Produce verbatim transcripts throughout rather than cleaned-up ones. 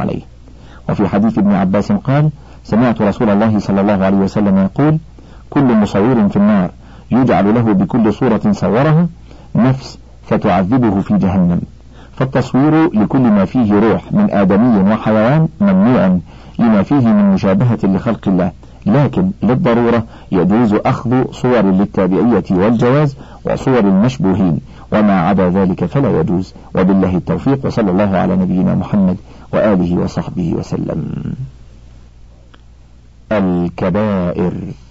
عليه. وفي حديث ابن عباس قال: سمعت رسول الله صلى الله عليه وسلم يقول: كل مصور في النار يجعل له بكل صورة صورها نفس فتعذبه في جهنم. فالتصوير لكل ما فيه روح من آدمي وحيوان ممنوع لما فيه من مشابهة لخلق الله، لكن للضرورة يجوز أخذ صور للتابعية والجواز وصور المشبوهين، وما عدا ذلك فلا يجوز. وبالله التوفيق، وصلى الله على نبينا محمد وآله وصحبه وسلم. الكبائر.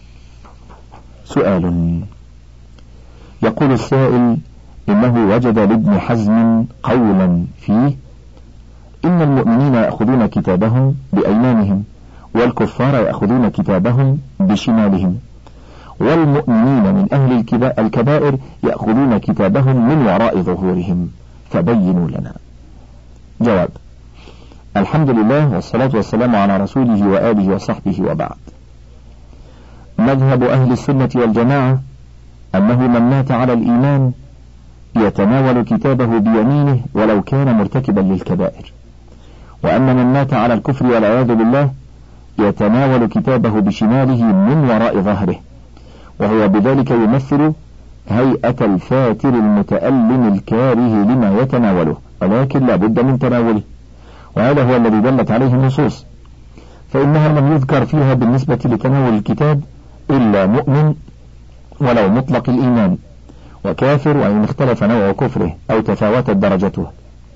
سؤال. يقول السائل: إنه وجد لابن حزم قولا فيه: إن المؤمنين يأخذون كتابهم بأيمانهم، والكفار يأخذون كتابهم بشمالهم، والمؤمنين من أهل الكبائر يأخذون كتابهم من وراء ظهورهم، فبينوا لنا. جواب: الحمد لله والصلاة والسلام على رسوله وآله وصحبه، وبعد. مذهب أهل السنة والجماعة أنه من مات على الإيمان يتناول كتابه بيمينه ولو كان مرتكبا للكبائر، وأن من مات على الكفر والعياذ بالله يتناول كتابه بشماله من وراء ظهره، وهو بذلك يمثل هيئة الفاتر المتألم الكاره لما يتناوله، ولكن لا بد من تناوله، وهذا هو الذي دلت عليه النصوص، فإنها لم يذكر فيها بالنسبة لتناول الكتاب إلا مؤمن ولو مطلق الإيمان، وكافر وإن اختلف نوع كفره أو تفاوتت درجته.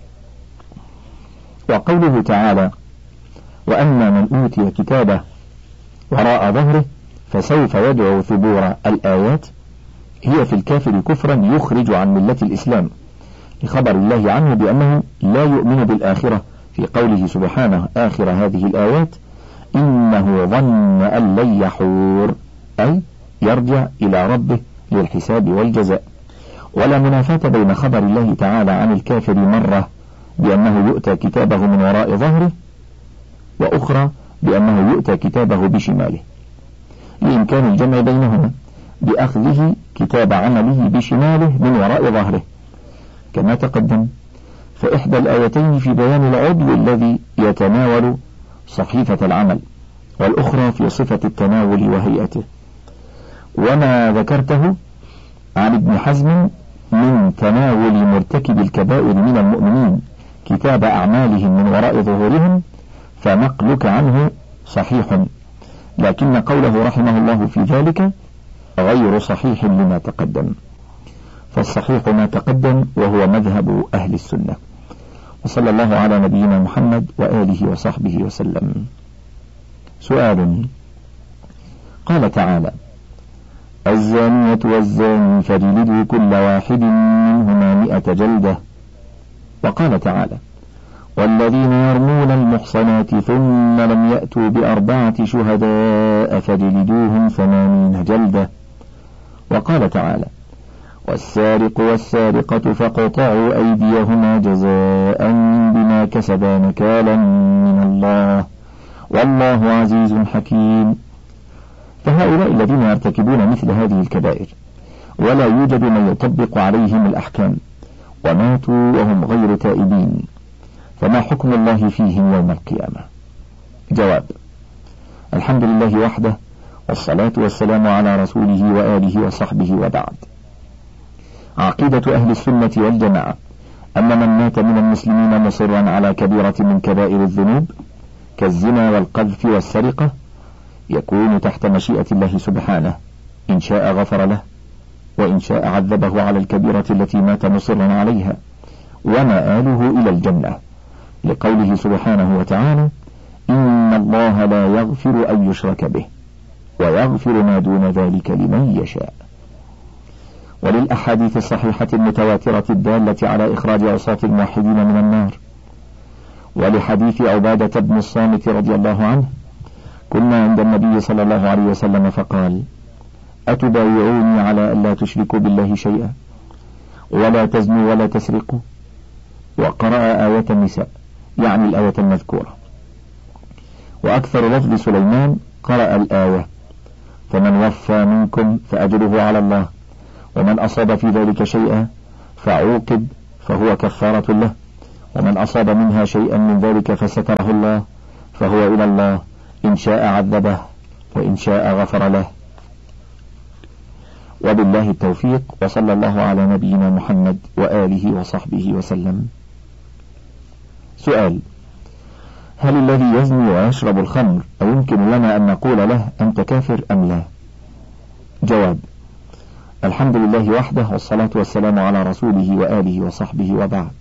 وقوله تعالى: وأما من أوتي كتابه وراء ظهره فسوف يدعو ثبورا، الآيات هي في الكافر كفرا يخرج عن ملة الإسلام، لخبر الله عنه بأنه لا يؤمن بالآخرة في قوله سبحانه آخر هذه الآيات: إنه ظن أن لن يحور، أي يرجع إلى ربه للحساب والجزاء. ولا منافاة بين خبر الله تعالى عن الكافر مرة بأنه يؤتى كتابه من وراء ظهره، وأخرى بأنه يؤتى كتابه بشماله، لإمكان الجمع بينهما بأخذه كتاب عمله بشماله من وراء ظهره كما تقدم. فإحدى الآيتين في بيان العضو الذي يتناول صحيفة العمل، والأخرى في صفة التناول وهيئته. وما ذكرته عن ابن حزم من تناول مرتكب الكبائر من المؤمنين كتاب أعمالهم من وراء ظهورهم فنقلك عنه صحيح، لكن قوله رحمه الله في ذلك غير صحيح لما تقدم، فالصحيح ما تقدم وهو مذهب أهل السنة. وصلى الله على نبينا محمد وآله وصحبه وسلم. سؤال. قال تعالى: الزانية والزاني فاجلدوا كل واحد منهما مئة جلدة. وقال تعالى: والذين يرمون المحصنات ثم لم يأتوا بأربعة شهداء فاجلدوهم ثمانين جلدة. وقال تعالى: والسارق والسارقة فاقطعوا أيديهما جزاء بما كسبا نكالا من الله والله عزيز حكيم. فهؤلاء الذين يرتكبون مثل هذه الكبائر ولا يوجد من يطبق عليهم الأحكام وماتوا وهم غير تائبين، فما حكم الله فيهم يوم القيامة؟ جواب: الحمد لله وحده، والصلاة والسلام على رسوله وآله وصحبه، وبعد. عقيدة أهل السنة والجماعة أن من مات من المسلمين مصرا على كبيرة من كبائر الذنوب كالزنا والقذف والسرقة يكون تحت مشيئة الله سبحانه، إن شاء غفر له، وإن شاء عذبه على الكبيرة التي مات مصرا عليها، ومآله إلى الجنة، لقوله سبحانه وتعالى: إن الله لا يغفر أن يشرك به ويغفر ما دون ذلك لمن يشاء. وللأحاديث الصحيحة المتواترة الدالة على إخراج عصاة الموحدين من النار. ولحديث عبادة بن الصامت رضي الله عنه: كنا عند النبي صلى الله عليه وسلم فقال: أتبايعوني على ألا تشركوا بالله شيئا ولا تزنوا ولا تسرقوا؟ وقرأ آية النساء، يعني الآية المذكورة. وأكثر لفظ سليمان قرأ الآية: فمن وفى منكم فأجره على الله، ومن أصاب في ذلك شيئا فعوقب فهو كفارة له، ومن أصاب منها شيئا من ذلك فستره الله فهو إلى الله، إن شاء عذبه وإن شاء غفر له. وبالله التوفيق، وصلى الله على نبينا محمد وآله وصحبه وسلم. سؤال: هل الذي يزني ويشرب الخمر أيمكن لنا أن نقول له أنت كافر أم لا؟ جواب: الحمد لله وحده، والصلاة والسلام على رسوله وآله وصحبه، وبعد.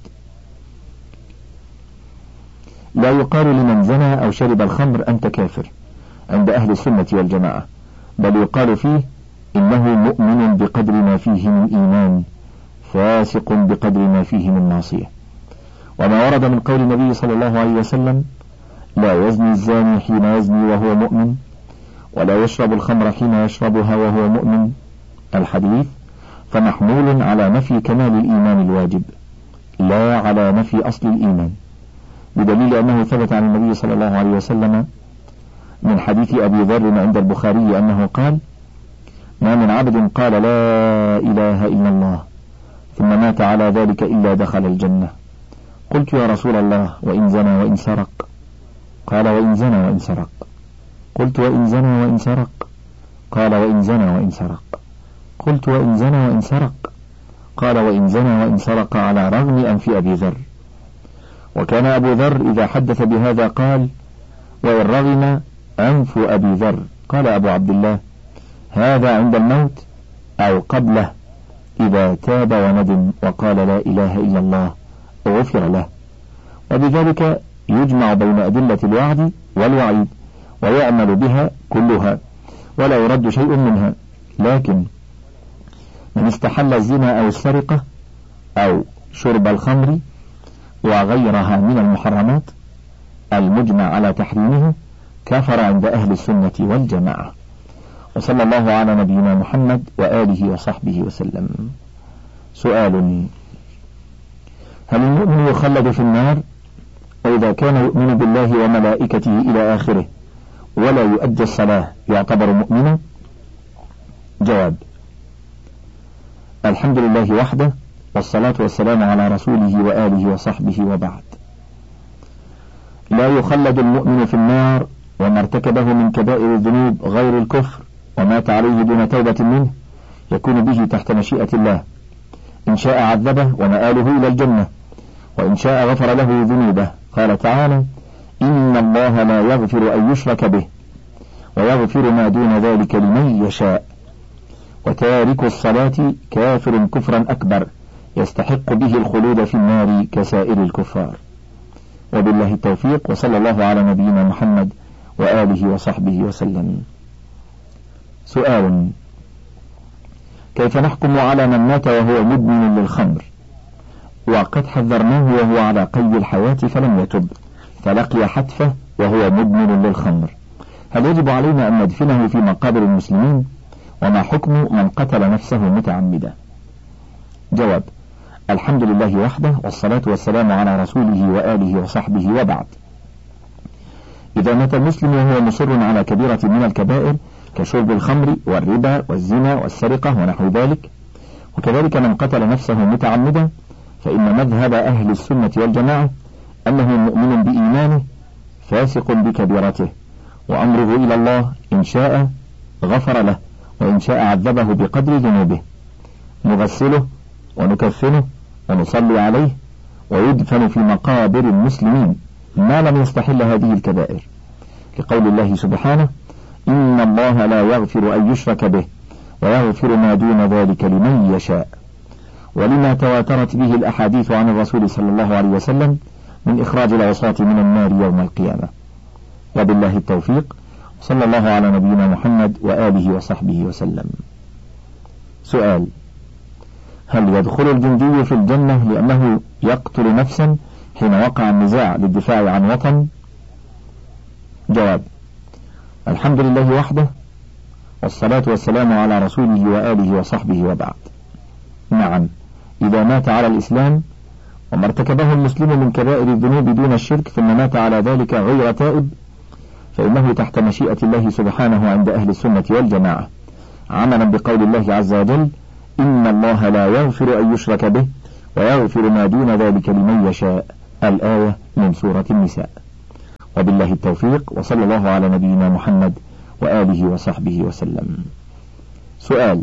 لا يقال لمن زنى أو شرب الخمر أنت كافر عند أهل السنة والجماعة، بل يقال فيه إنه مؤمن بقدر ما فيه من إيمان، فاسق بقدر ما فيه من معصية. وما ورد من قول النبي صلى الله عليه وسلم: لا يزني الزاني حين يزني وهو مؤمن، ولا يشرب الخمر حين يشربها وهو مؤمن، الحديث، فمحمول على نفي كمال الإيمان الواجب لا على نفي أصل الإيمان، بدليل أنه ثبت عن النبي صلى الله عليه وسلم من حديث أبي ذر عند البخاري أنه قال: ما من عبد قال لا إله إلا الله ثم مات على ذلك إلا دخل الجنة. قلت: يا رسول الله، وإن زنى وإن سرق؟ قال: وإن زنى وإن سرق. قلت: وإن زنى وإن سرق؟ قال: وإن زنى وإن سرق. قلت: وإن زنى وإن سرق؟ قال: وإن زنى وإن سرق على رغم أنف أبي ذر. وكان أبو ذر إذا حدث بهذا قال: وإن رغم أنف أبي ذر. قال أبو عبد الله: هذا عند الموت أو قبله إذا تاب وندم وقال لا إله إلا الله غفر له. وبذلك يجمع بين أدلة الوعد والوعيد ويعمل بها كلها ولا يرد شيء منها. لكن من استحل الزنا أو السرقة أو شرب الخمر وغيرها من المحرمات المجمع على تحريمه كفر عند أهل السنة والجماعة. وصلى الله على نبينا محمد وآله وصحبه وسلم. سؤال: هل المؤمن يخلد في النار؟ وإذا كان يؤمن بالله وملائكته إلى آخره ولا يؤدي الصلاة يعتبر مؤمنا؟ جواب: الحمد لله وحده، والصلاة والسلام على رسوله وآله وصحبه، وبعد. لا يخلد المؤمن في النار، وما ارتكبه من كبائر الذنوب غير الكفر ومات عليه دون توبة منه يكون به تحت مشيئة الله، إن شاء عذبه ومآله إلى الجنة، وإن شاء غفر له ذنوبه. قال تعالى: إن الله لا يغفر أن يشرك به ويغفر ما دون ذلك لمن يشاء. وتارك الصلاة كافر كفرا أكبر يستحق به الخلود في النار كسائر الكفار. وبالله التوفيق، وصلى الله على نبينا محمد وآله وصحبه وسلم. سؤال: كيف نحكم على من مات وهو مدمن للخمر وقد حذرناه وهو على قيد الحياة فلم يتب فلقي حتفه وهو مدمن للخمر؟ هل يجب علينا أن ندفنه في مقابر المسلمين؟ وما حكم من قتل نفسه متعمدا؟ جواب: الحمد لله وحده، والصلاة والسلام على رسوله وآله وصحبه، وبعد. إذا مات المسلم وهو مصر على كبيرة من الكبائر كشرب الخمر والربا والزنا والسرقة ونحو ذلك، وكذلك من قتل نفسه متعمدا، فإن مذهب أهل السنة والجماعة أنه مؤمن بإيمانه فاسق بكبيرته، وأمره إلى الله، إن شاء غفر له وإن شاء عذبه بقدر ذنوبه. نغسله ونكفنه ونصلي عليه ويدفن في مقابر المسلمين ما لم يستحل هذه الكبائر، لقول الله سبحانه: إن الله لا يغفر أن يشرك به ويغفر ما دون ذلك لمن يشاء. ولما تواترت به الأحاديث عن الرسول صلى الله عليه وسلم من إخراج العصاة من النار يوم القيامة. وبالله التوفيق، صلى الله على نبينا محمد وآله وصحبه وسلم. سؤال: هل يدخل الجندي في الجنة لأنه يقتل نفسا حين وقع النزاع للدفاع عن وطن؟ جواب: الحمد لله وحده، والصلاة والسلام على رسوله وآله وصحبه، وبعد. نعم، إذا مات على الإسلام وما ارتكبه المسلم من كبائر الذنوب دون الشرك ثم مات على ذلك غير تائب فإنه تحت مشيئة الله سبحانه عند أهل السنة والجماعة، عملا بقول الله عز وجل: إن الله لا يغفر أن يشرك به ويغفر ما دون ذلك لمن يشاء، الآية من سورة النساء. وبالله التوفيق، وصلى الله على نبينا محمد وآله وصحبه وسلم. سؤال: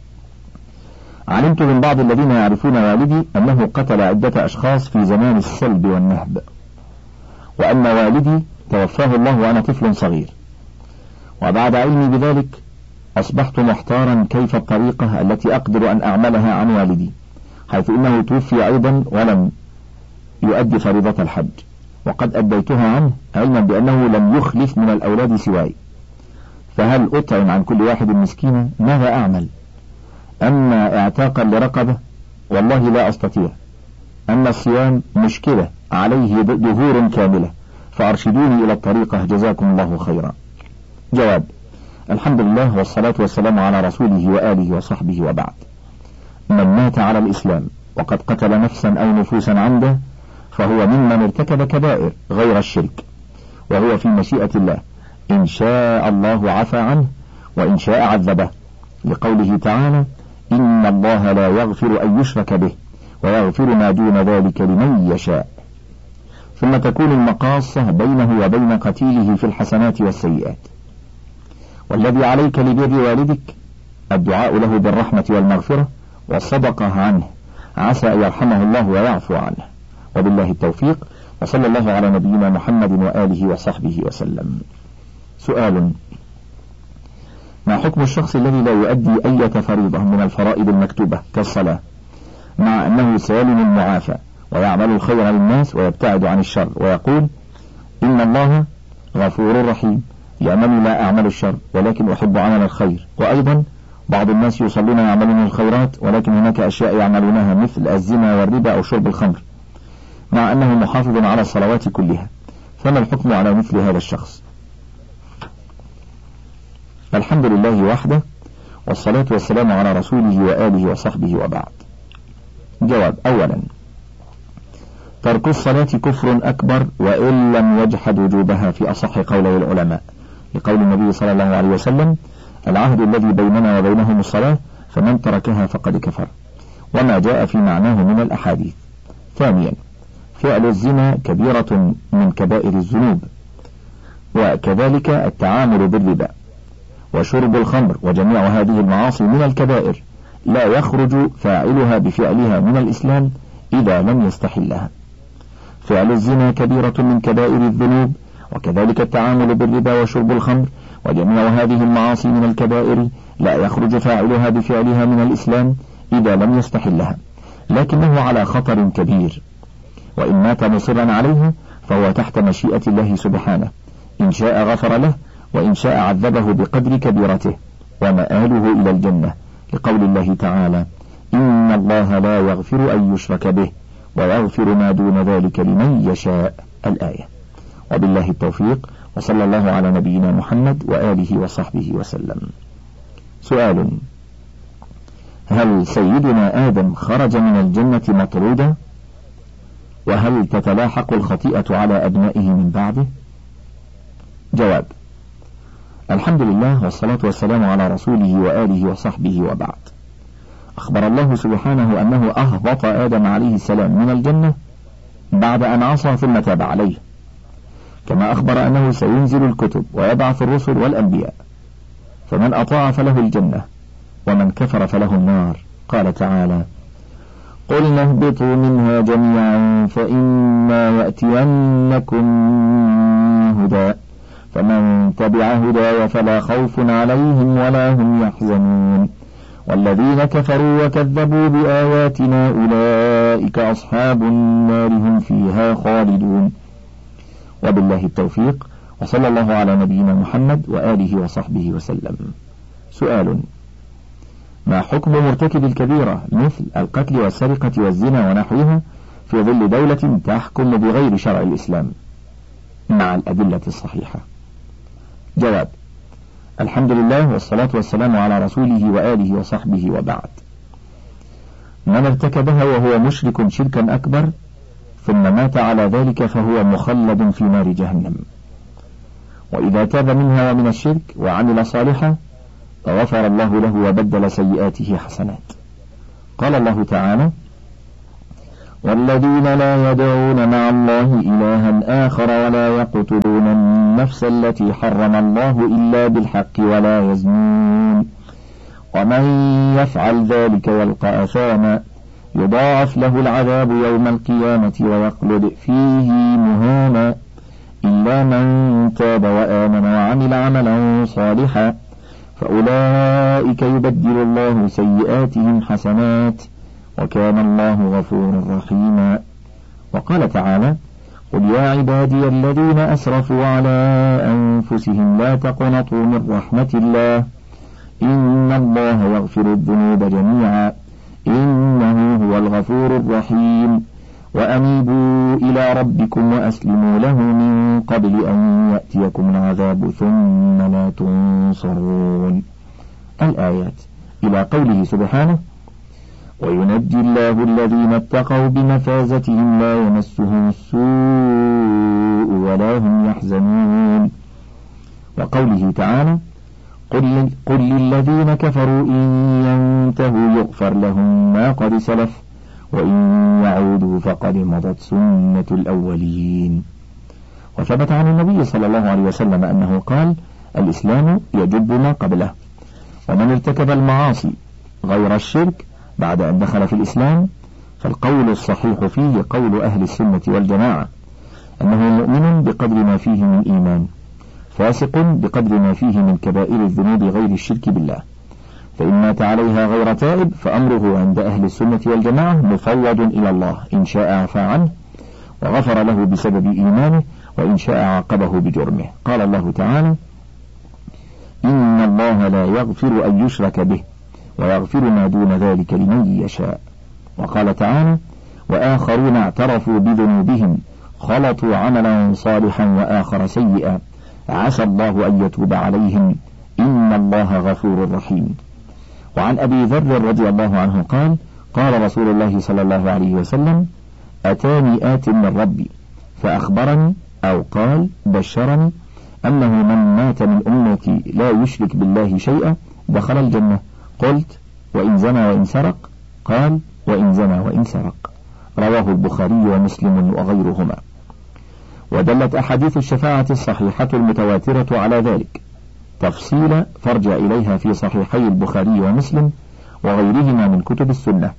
علمت من بعض الذين يعرفون والدي أنه قتل عدة أشخاص في زمان السلب والنهب، وأن والدي توفاه الله وأنا طفل صغير، وبعد علمي بذلك أصبحت محتارا كيف الطريقة التي أقدر أن أعملها عن والدي، حيث إنه توفي أيضا ولم يؤدي فريضة الحج، وقد أديتها عنه علما بأنه لم يخلف من الأولاد سواي، فهل أطعم عن كل واحد مسكينا؟ ماذا أعمل؟ أما اعتاقا لرقبة والله لا أستطيع، أما الصيام مشكلة عليه دهور كاملة، فأرشدوني إلى الطريقة جزاكم الله خيرا. جواب: الحمد لله والصلاة والسلام على رسوله وآله وصحبه، وبعد. من مات على الإسلام وقد قتل نفسا أو نفوسا عمدا فهو ممن ارتكب كبائر غير الشرك، وهو في مشيئة الله، إن شاء الله عفى عنه وإن شاء عذبه، لقوله تعالى: إن الله لا يغفر أن يشرك به ويغفر ما دون ذلك لمن يشاء. ثم تكون المقاصة بينه وبين قتيله في الحسنات والسيئات. والذي عليك لبر والدك الدعاء له بالرحمة والمغفرة والصدقة عنه، عسى أن يرحمه الله ويعفو عنه. وبالله التوفيق، وصلى الله على نبينا محمد وآله وصحبه وسلم. سؤال: ما حكم الشخص الذي لا يؤدي أي فريضة من الفرائض المكتوبة كالصلاة، مع أنه سالم معافى ويعمل الخير للناس ويبتعد عن الشر، ويقول: إن الله غفور رحيم لأنني لا أعمل الشر ولكن أحب عمل الخير، وأيضا بعض الناس يصلون يعملون الخيرات ولكن هناك أشياء يعملونها مثل الزنا والربا أو شرب الخمر، مع أنه محافظ على الصلوات كلها، فما الحكم على مثل هذا الشخص؟ الحمد لله وحده، والصلاة والسلام على رسوله وآله وصحبه، وبعد. جواب: أولا، ترك الصلاة كفر أكبر وإن لم يجحد وجوبها في أصح قولي العلماء، لقول النبي صلى الله عليه وسلم: العهد الذي بيننا وبينهم الصلاة، فمن تركها فقد كفر، وما جاء في معناه من الأحاديث. ثانيا، فعل الزنا كبيرة من كبائر الذنوب، وكذلك التعامل بالربا وشرب الخمر وجميع هذه المعاصي من الكبائر، لا يخرج فاعلها بفعلها من الإسلام إذا لم يستحلها. فعل الزنا كبيرة من كبائر الذنوب، وكذلك التعامل بالربا وشرب الخمر وجميع هذه المعاصي من الكبائر، لا يخرج فاعلها بفعلها من الإسلام إذا لم يستحلها، لكنه على خطر كبير، وإن مات مصرا عليها فهو تحت مشيئة الله سبحانه، إن شاء غفر له وإن شاء عذبه بقدر كبيرته، ومآله إلى الجنة، لقول الله تعالى: إن الله لا يغفر أن يشرك به ويغفر ما دون ذلك لمن يشاء، الآية. وبالله التوفيق، وصلى الله على نبينا محمد وآله وصحبه وسلم. سؤال: هل سيدنا آدم خرج من الجنة مطرودا؟ وهل تتلاحق الخطيئة على أبنائه من بعده؟ جواب: الحمد لله والصلاة والسلام على رسوله وآله وصحبه، وبعد. أخبر الله سبحانه أنه أهبط آدم عليه السلام من الجنة بعد أن عصى ثم تاب عليه، كما أخبر أنه سينزل الكتب ويبعث الرسل والأنبياء، فمن أطاع فله الجنة ومن كفر فله النار. قال تعالى: قلنا اهبطوا منها جميعا فإما يأتينكم هدى فمن تبع هداي فلا خوف عليهم ولا هم يحزنون والذين كفروا وكذبوا بآياتنا أولئك أصحاب النار هم فيها خالدون. وبالله التوفيق، وصلى الله على نبينا محمد وآله وصحبه وسلم. سؤال: ما حكم مرتكب الكبيرة مثل القتل والسرقة والزنا ونحوها في ظل دولة تحكم بغير شرع الإسلام مع الأدلة الصحيحة؟ جواب: الحمد لله والصلاة والسلام على رسوله وآله وصحبه، وبعد. من ارتكبها وهو مشرك شركا أكبر ثم مات على ذلك فهو مخلد في نار جهنم، وإذا تاب منها ومن الشرك وعمل صالحا غفر الله له وبدل سيئاته حسنات. قال الله تعالى: والذين لا يدعون مع الله إلها آخر ولا يقتلون النفس التي حرم الله إلا بالحق ولا يزنون ومن يفعل ذلك يلقى أثاما يضاعف له العذاب يوم القيامة ويخلد فيه مهانا إلا من تاب وآمن وعمل عملا صالحا فأولئك يبدل الله سيئاتهم حسنات وكان الله غفورا رحيما. وقال تعالى قل يا عبادي الذين أسرفوا على أنفسهم لا تقنطوا من رحمة الله إن الله يغفر الذنوب جميعا إنه هو الغفور الرحيم وأنيبوا إلى ربكم وأسلموا له من قبل أن يأتيكم العذاب ثم لا تنصرون. الآيات إلى قوله سبحانه وينجي الله الذين اتقوا بمفازتهم لا يمسهم السوء ولا هم يحزنون. وقوله تعالى قل, قل للذين كفروا إن ينتهوا يغفر لهم ما قد سلف وإن يعودوا فقد مضت سنة الأولين. وثبت عن النبي صلى الله عليه وسلم أنه قال الإسلام يجب ما قبله ومن ارتكب المعاصي غير الشرك بعد أن دخل في الإسلام فالقول الصحيح فيه قول أهل السنة والجماعة أنه مؤمن بقدر ما فيه من إيمان فاسق بقدر ما فيه من كبائر الذنوب غير الشرك بالله فإن مات عليها غير تائب فأمره عند أهل السنة والجماعة مفوض إلى الله إن شاء عفى عنه وغفر له بسبب إيمانه وإن شاء عاقبه بجرمه. قال الله تعالى إن الله لا يغفر أن يشرك به ويغفر ما دون ذلك لمن يشاء. وقال تعالى وآخرون اعترفوا بذنوبهم خلطوا عملا صالحا وآخر سيئا عسى الله أن يتوب عليهم إن الله غفور رحيم. وعن أبي ذر رضي الله عنه قال قال رسول الله صلى الله عليه وسلم أتاني آت من ربي فأخبرني أو قال بشرني أنه من مات من أمتي لا يشرك بالله شيئا دخل الجنة. قلت وإن زنى وإن سرق؟ قال وإن زنى وإن سرق. رواه البخاري ومسلم وغيرهما. ودلت أحاديث الشفاعة الصحيحة المتواترة على ذلك تفصيل فارجع إليها في صحيحي البخاري ومسلم وغيرهما من كتب السنة.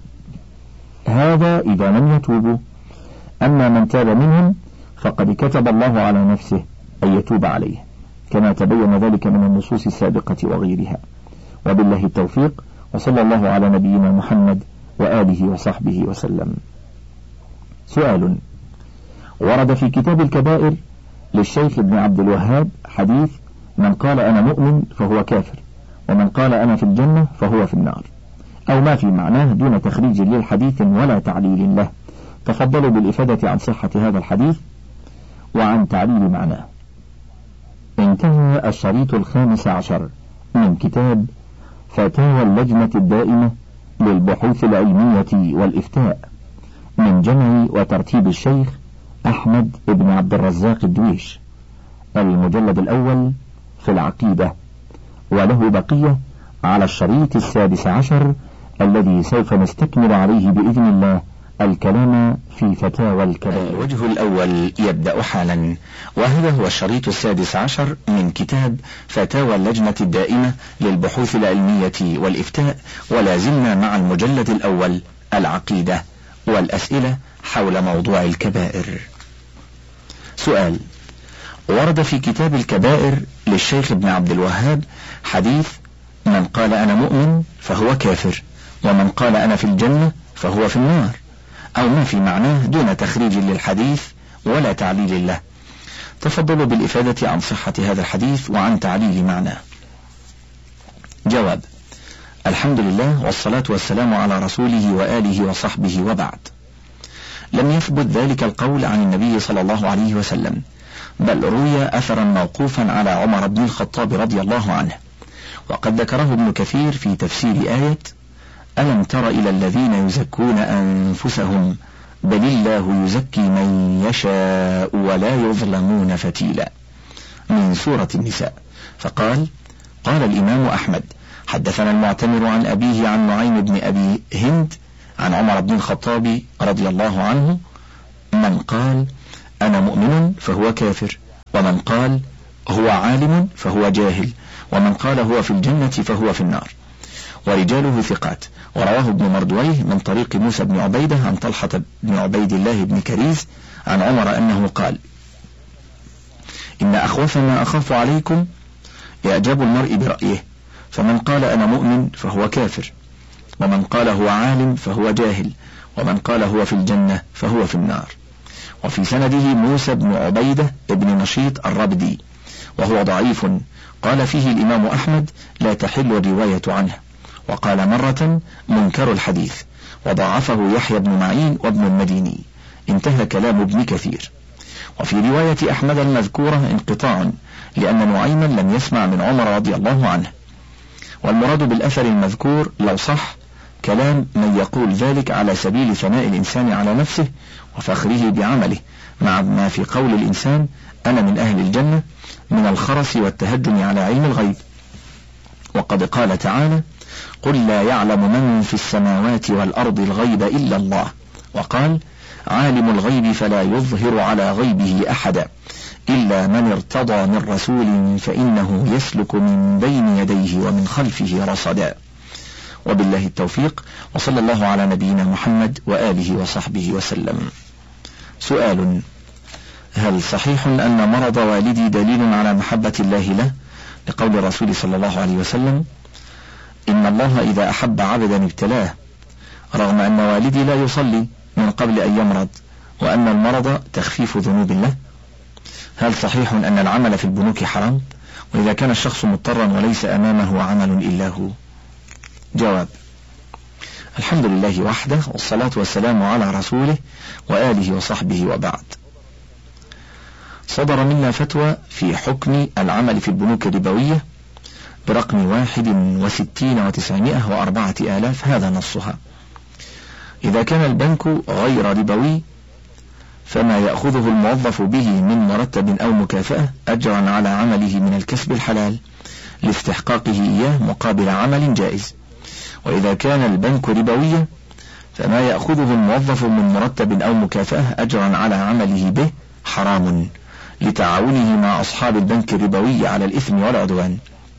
هذا إذا لم يتوبوا، أما من تاب منهم فقد كتب الله على نفسه أن يتوب عليه كما تبين ذلك من النصوص السابقة وغيرها. وبالله التوفيق وصلى الله على نبينا محمد وآله وصحبه وسلم. سؤال: ورد في كتاب الكبائر للشيخ ابن عبد الوهاب حديث من قال أنا مؤمن فهو كافر ومن قال أنا في الجنة فهو في النار، أو ما في معناه دون تخريج للحديث ولا تعليل له. تفضلوا بالإفادة عن صحة هذا الحديث وعن تعليل معناه. انتهى الشريط الخامس عشر من كتاب فتاوى اللجنة الدائمة للبحوث العلمية والإفتاء من جمع وترتيب الشيخ أحمد بن عبد الرزاق الدويش، المجلد الأول في العقيدة، وله بقية على الشريط السادس عشر الذي سوف نستكمل عليه بإذن الله الكلام في فتاوى الكبائر. الوجه الأول يبدأ حالا، وهذا هو الشريط السادس عشر من كتاب فتاوى اللجنة الدائمة للبحوث العلمية والإفتاء، ولا زلنا مع المجلد الأول العقيدة والأسئلة حول موضوع الكبائر. سؤال: ورد في كتاب الكبائر للشيخ ابن عبد الوهاب حديث من قال أنا مؤمن فهو كافر ومن قال أنا في الجنة فهو في النار، أو ما في معناه دون تخريج للحديث ولا تعليل له. تفضلوا بالإفادة عن صحة هذا الحديث وعن تعليل معناه. جواب: الحمد لله والصلاة والسلام على رسوله وآله وصحبه، وبعد. لم يثبت ذلك القول عن النبي صلى الله عليه وسلم، بل روي أثرا موقوفا على عمر بن الخطاب رضي الله عنه، وقد ذكره ابن كثير في تفسير آية ألم تر إلى الذين يزكون أنفسهم بل الله يزكي من يشاء ولا يظلمون فتيلا من سورة النساء، فقال: قال الإمام أحمد حدثنا المعتمر عن أبيه عن نعيم بن أبي هند عن عمر بن الخطاب رضي الله عنه: من قال أنا مؤمن فهو كافر، ومن قال هو عالم فهو جاهل، ومن قال هو في الجنة فهو في النار. ورجاله ثقات. ورواه ابن مردويه من طريق موسى بن عبيدة عن طلحة بن عبيد الله بن كريز عن عمر أنه قال: إن أخوف ما أخاف عليكم إعجاب المرء برأيه، فمن قال أنا مؤمن فهو كافر، ومن قال هو عالم فهو جاهل، ومن قال هو في الجنة فهو في النار. وفي سنده موسى بن عبيدة بن نشيط الربدي وهو ضعيف، قال فيه الإمام أحمد لا تحل الرواية عنه، وقال مرة منكر الحديث، وضعفه يحيى بن معين وابن المديني. انتهى كلام ابن كثير. وفي رواية أحمد المذكورة انقطاع، لأن نعيما لم يسمع من عمر رضي الله عنه. والمراد بالأثر المذكور لو صح كلام من يقول ذلك على سبيل ثناء الإنسان على نفسه وفخره بعمله، مع ما في قول الإنسان أنا من أهل الجنة من الخرس والتهجم على علم الغيب. وقد قال تعالى: قل لا يعلم من في السماوات والأرض الغيب إلا الله، وقال: عالم الغيب فلا يظهر على غيبه أحدا إلا من ارتضى من رسول فإنه يسلك من بين يديه ومن خلفه رصدا. وبالله التوفيق، وصلى الله على نبينا محمد وآله وصحبه وسلم. سؤال: هل صحيح أن مرض والدي دليل على محبة الله له، لقول الرسول صلى الله عليه وسلم: إن الله إذا أحب عبدا ابتلاه، رغم أن والدي لا يصلي من قبل أن يمرض، وأن المرض تخفيف ذنوب له؟ هل صحيح أن العمل في البنوك حرام، وإذا كان الشخص مضطرا وليس أمامه عمل إلا هو؟ جواب: الحمد لله وحده، والصلاة والسلام على رسوله وآله وصحبه، وبعد. صدر منا فتوى في حكم العمل في البنوك الربوية برقم واحد وستين وتسعمائة وأربعة آلاف، هذا نصها: إذا كان البنك غير ربوي فما يأخذه الموظف به من مرتب أو مكافأة أجرا على عمله من الكسب الحلال لاستحقاقه إياه مقابل عمل جائز. وإذا كان البنك ربويا فما يأخذه الموظف من مرتب أو مكافأة أجرا على عمله به حرام لتعاونه مع أصحاب البنك الربوي على الإثم والعدوان.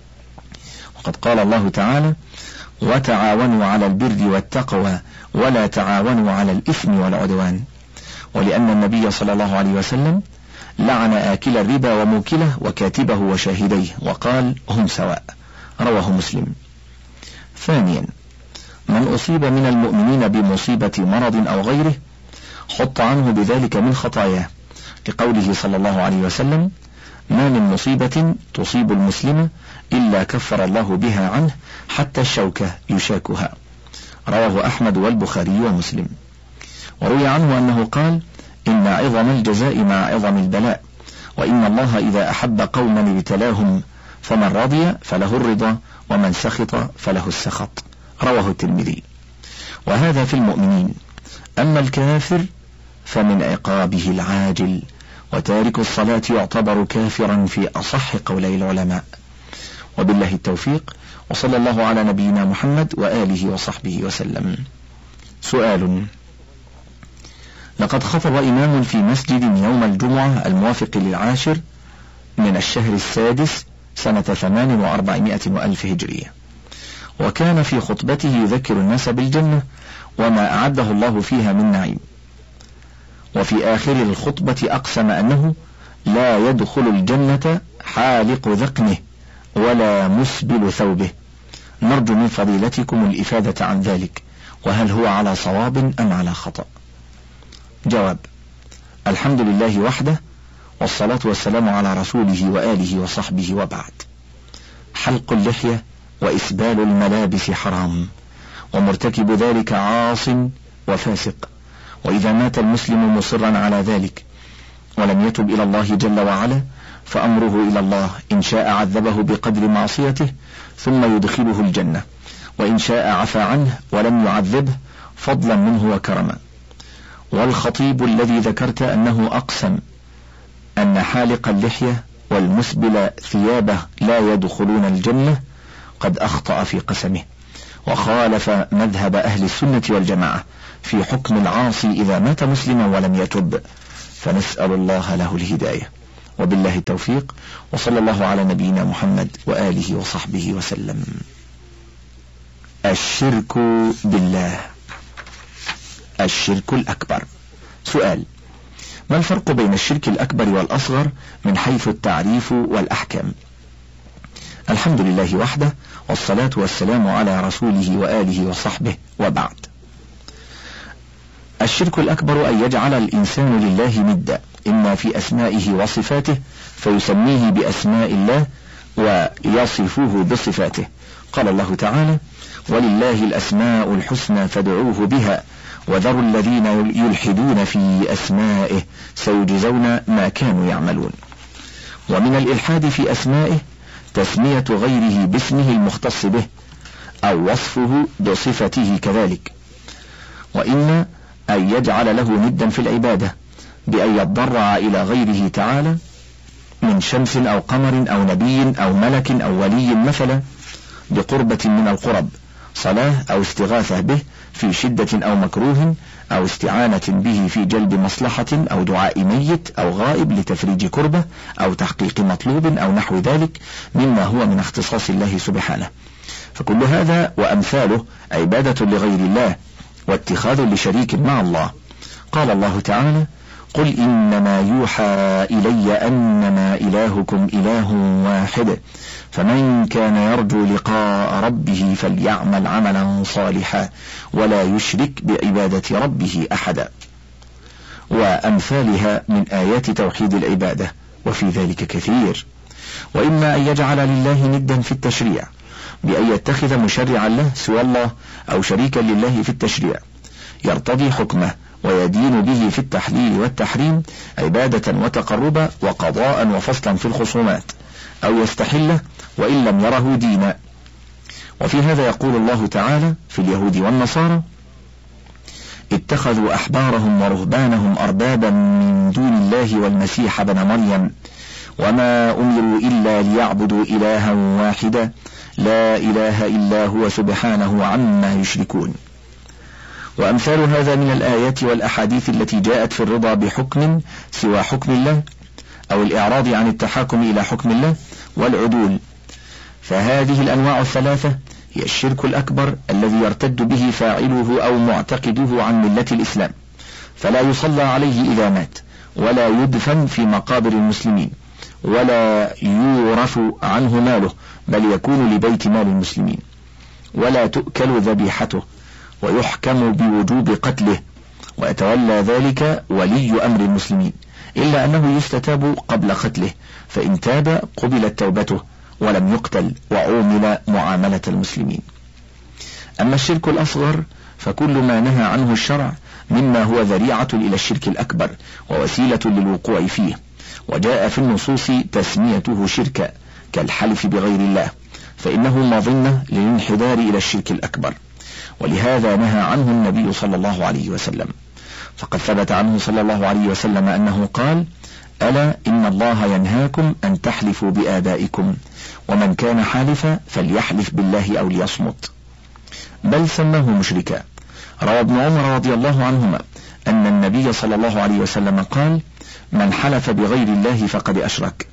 وقد قال الله تعالى: وتعاونوا على البر والتقوى ولا تعاونوا على الإثم والعدوان. ولأن النبي صلى الله عليه وسلم لعن آكل الربا وموكله وكاتبه وشاهديه، وقال: هم سواء. رواه مسلم. ثانيا: من أصيب من المؤمنين بمصيبة مرض أو غيره حط عنه بذلك من خطاياه، لقوله صلى الله عليه وسلم: ما من مصيبة تصيب المسلم إلا كفر الله بها عنه حتى الشوكة يشاكها. رواه أحمد والبخاري ومسلم. وروي عنه أنه قال: إن عظم الجزاء مع عظم البلاء، وإن الله إذا أحب قوما ابتلاهم، فمن رضي فله الرضا ومن سخط فله السخط. رواه الترمذي. وهذا في المؤمنين. أما الكافر فمن عقابه العاجل، وتارك الصلاة يعتبر كافرا في أصح قولي العلماء. وبالله التوفيق، وصلى الله على نبينا محمد وآله وصحبه وسلم. سؤال: لقد خطب إمام في مسجد يوم الجمعة الموافق للعاشر من الشهر السادس سنة ثمان وأربعمائة وألف هجرية، وكان في خطبته يذكر الناس بالجنة وما أعده الله فيها من نعيم، وفي آخر الخطبة أقسم أنه لا يدخل الجنة حالق ذقنه ولا مسبل ثوبه. نرجو من فضيلتكم الإفادة عن ذلك، وهل هو على صواب أم على خطأ؟ جواب: الحمد لله وحده، والصلاة والسلام على رسوله وآله وصحبه، وبعد. حلق اللحية وإسبال الملابس حرام، ومرتكب ذلك عاص وفاسق، وإذا مات المسلم مصرا على ذلك ولم يتب إلى الله جل وعلا فأمره إلى الله، إن شاء عذبه بقدر معصيته ثم يدخله الجنة، وإن شاء عفى عنه ولم يعذبه فضلا منه وكرما. والخطيب الذي ذكرت أنه أقسم أن حالق اللحية والمسبل ثيابه لا يدخلون الجنة قد أخطأ في قسمه، وخالف مذهب أهل السنة والجماعة في حكم العاصي إذا مات مسلما ولم يتب، فنسأل الله له الهداية، وبالله التوفيق، وصلى الله على نبينا محمد وآله وصحبه وسلم. الشرك بالله. الشرك الأكبر. سؤال: ما الفرق بين الشرك الأكبر والأصغر من حيث التعريف والأحكام؟ الحمد لله وحده، والصلاة والسلام على رسوله وآله وصحبه، وبعد. الشرك الأكبر أن يجعل الإنسان لله ندا، إما في أسمائه وصفاته فيسميه بأسماء الله ويصفه بصفاته. قال الله تعالى: ولله الأسماء الحسنى فادعوه بها وذروا الذين يلحدون في أسمائه سيجزون ما كانوا يعملون. ومن الإلحاد في أسمائه تسمية غيره باسمه المختص به أو وصفه بصفته كذلك، وإن أن يجعل له ندا في العبادة بأن يتضرع إلى غيره تعالى من شمس أو قمر أو نبي أو ملك أو ولي مثلا بقربة من القرب، صلاة أو استغاثة به في شدة أو مكروه أو استعانة به في جلب مصلحة أو دعاء ميت أو غائب لتفريج كربة أو تحقيق مطلوب أو نحو ذلك مما هو من اختصاص الله سبحانه. فكل هذا وأمثاله عبادة لغير الله واتخاذ لشريك مع الله. قال الله تعالى: قل إنما يوحى إلي أنما إلهكم إله واحد فمن كان يرجو لقاء ربه فليعمل عملا صالحا ولا يشرك بعبادة ربه أحدا، وأمثالها من آيات توحيد العبادة، وفي ذلك كثير. وإما أن يجعل لله ندا في التشريع بأن يتخذ مشرعا له سوى الله أو شريكا لله في التشريع يرتضي حكمه ويدين به في التحليل والتحريم عبادة وتقربا وقضاء وفصلا في الخصومات، أو يستحله وإن لم يره دينا. وفي هذا يقول الله تعالى في اليهود والنصارى: اتخذوا أحبارهم ورهبانهم أربابا من دون الله والمسيح ابن مريم وما أمروا إلا ليعبدوا إلها واحدا لا إله إلا هو سبحانه عما يشركون. وأمثال هذا من الآيات والأحاديث التي جاءت في الرضا بحكم سوى حكم الله أو الإعراض عن التحاكم إلى حكم الله والعدول. فهذه الأنواع الثلاثة هي الشرك الأكبر الذي يرتد به فاعله أو معتقده عن ملة الإسلام، فلا يصلى عليه إذا مات ولا يدفن في مقابر المسلمين ولا يورث عنه ماله بل يكون لبيت مال المسلمين، ولا تؤكل ذبيحته ويحكم بوجوب قتله ويتولى ذلك ولي أمر المسلمين، إلا أنه يستتاب قبل قتله، فإن تاب قبلت توبته ولم يقتل وعومل معاملة المسلمين. أما الشرك الأصغر فكل ما نهى عنه الشرع مما هو ذريعة إلى الشرك الأكبر ووسيلة للوقوع فيه، وجاء في النصوص تسميته شركا كالحلف بغير الله، فإنه مظنة للانحدار إلى الشرك الأكبر، ولهذا نهى عنه النبي صلى الله عليه وسلم. فقد ثبت عنه صلى الله عليه وسلم أنه قال: ألا إن الله ينهاكم أن تحلفوا بآبائكم ومن كان حالفا فليحلف بالله أو ليصمت، بل سماه مشركا. روى ابن عمر رضي الله عنهما أن النبي صلى الله عليه وسلم قال: من حلف بغير الله فقد أشرك.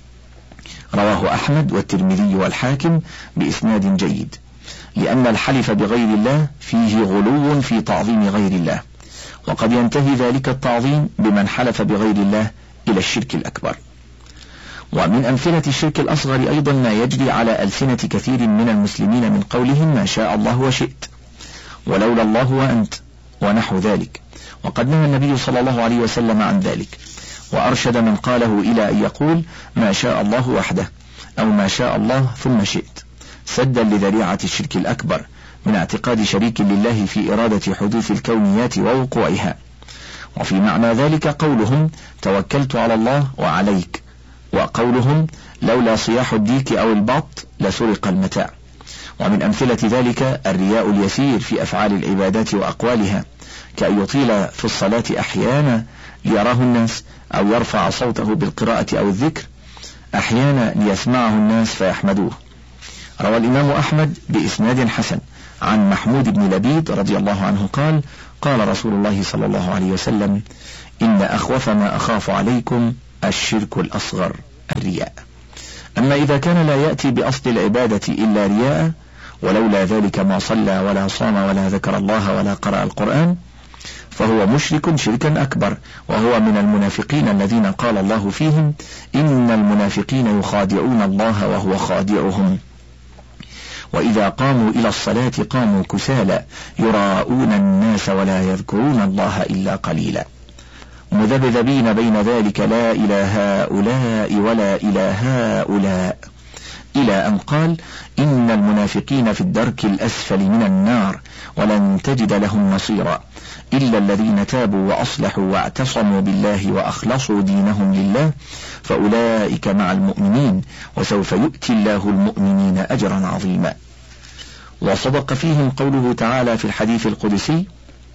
رواه أحمد والترمذي والحاكم بإسناد جيد، لأن الحلف بغير الله فيه غلو في تعظيم غير الله، وقد ينتهي ذلك التعظيم بمن حلف بغير الله إلى الشرك الأكبر. ومن أمثلة الشرك الأصغر أيضا ما يجري على ألسنة كثير من المسلمين من قولهم ما شاء الله وشئت ولولا الله وأنت ونحو ذلك، وقد نهى النبي صلى الله عليه وسلم عن ذلك، وأرشد من قاله إلى أن يقول ما شاء الله وحده أو ما شاء الله ثم شئت، سدا لذريعة الشرك الأكبر من اعتقاد شريك لله في إرادة حدوث الكونيات ووقوعها. وفي معنى ذلك قولهم توكلت على الله وعليك، وقولهم لولا صياح الديك أو البط لسرق المتاع. ومن أمثلة ذلك الرياء اليسير في أفعال العبادات وأقوالها، كأن يطيل في الصلاة أحيانا ليراه الناس، أو يرفع صوته بالقراءة أو الذكر أحيانا ليسمعه الناس فيحمدوه. روى الإمام أحمد بإسناد حسن عن محمود بن لبيد رضي الله عنه قال: قال رسول الله صلى الله عليه وسلم: إن أخوف ما أخاف عليكم الشرك الأصغر، الرياء. أما إذا كان لا يأتي بأصل العبادة إلا رياء، ولولا ذلك ما صلى ولا صام ولا ذكر الله ولا قرأ القرآن، فهو مشرك شركا أكبر، وهو من المنافقين الذين قال الله فيهم: إن المنافقين يخادعون الله وهو خادعهم، وإذا قاموا إلى الصلاة قاموا كسالى يراءون الناس ولا يذكرون الله إلا قليلا، مذبذبين بين ذلك لا إلى هؤلاء ولا إلى هؤلاء، إلى أن قال: إن المنافقين في الدرك الأسفل من النار ولن تجد لهم نصيرا إلا الذين تابوا وأصلحوا واعتصموا بالله وأخلصوا دينهم لله فأولئك مع المؤمنين وسوف يؤتي الله المؤمنين أجرا عظيما. وصدق فيهم قوله تعالى في الحديث القدسي: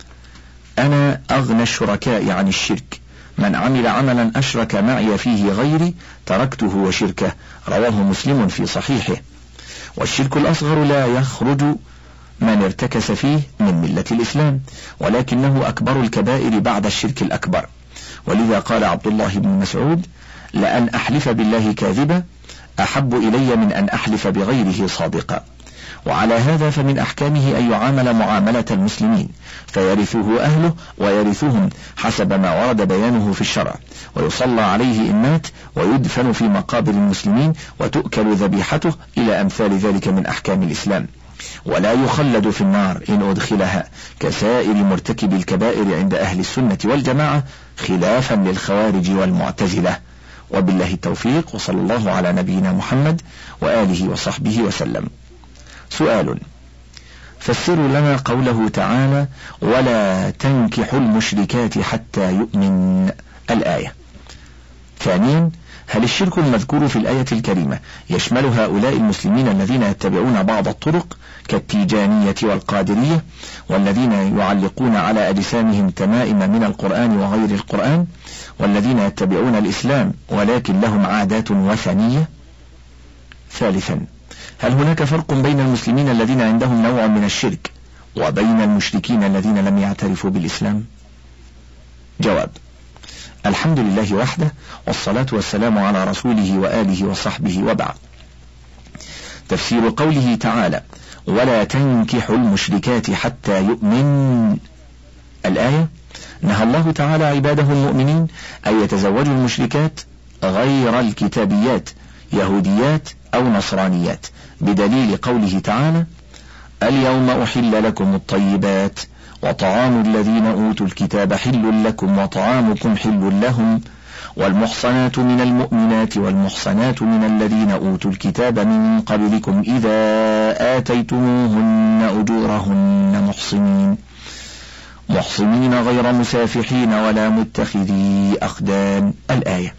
أنا أغنى الشركاء عن الشرك، من عمل عملا أشرك معي فيه غيري تركته وشركه، رواه مسلم في صحيحه. والشرك الأصغر لا يخرج من ارتكس فيه من ملة الإسلام، ولكنه أكبر الكبائر بعد الشرك الأكبر، ولذا قال عبد الله بن مسعود: لأن أحلف بالله كاذبا أحب إلي من أن أحلف بغيره صادقا. وعلى هذا فمن أحكامه أن يعامل معاملة المسلمين، فيرثه أهله ويرثهم حسب ما ورد بيانه في الشرع، ويصلى عليه إن مات، ويدفن في مقابر المسلمين، وتؤكل ذبيحته، إلى أمثال ذلك من أحكام الإسلام، ولا يخلد في النار إن أدخلها، كسائر مرتكب الكبائر عند أهل السنة والجماعة، خلافا للخوارج والمعتزلة. وبالله التوفيق، وصلى الله على نبينا محمد وآله وصحبه وسلم. سؤال: فسروا لنا قوله تعالى: ولا تنكحوا المشركات حتى يؤمن، الآية. ثانيا: هل الشرك المذكور في الآية الكريمة يشمل هؤلاء المسلمين الذين يتبعون بعض الطرق كالتيجانية والقادرية، والذين يعلقون على أجسامهم تمائم من القرآن وغير القرآن، والذين يتبعون الإسلام ولكن لهم عادات وثنية؟ ثالثا: هل هناك فرق بين المسلمين الذين عندهم نوع من الشرك وبين المشركين الذين لم يعترفوا بالإسلام؟ جواب: الحمد لله وحده، والصلاة والسلام على رسوله وآله وصحبه، وبعد. تفسير قوله تعالى: ولا تنكحوا المشركات حتى يؤمن، الآية: نهى الله تعالى عباده المؤمنين أن يتزوجوا المشركات غير الكتابيات، يهوديات أو نصرانيات، بدليل قوله تعالى: اليوم أحل لكم الطيبات وطعام الذين أوتوا الكتاب حل لكم وطعامكم حل لهم والمحصنات من المؤمنات والمحصنات من الذين أوتوا الكتاب من قبلكم إذا آتيتموهن أجورهن محصنين محصنين غير مسافحين ولا متخذي أخدان، الآية.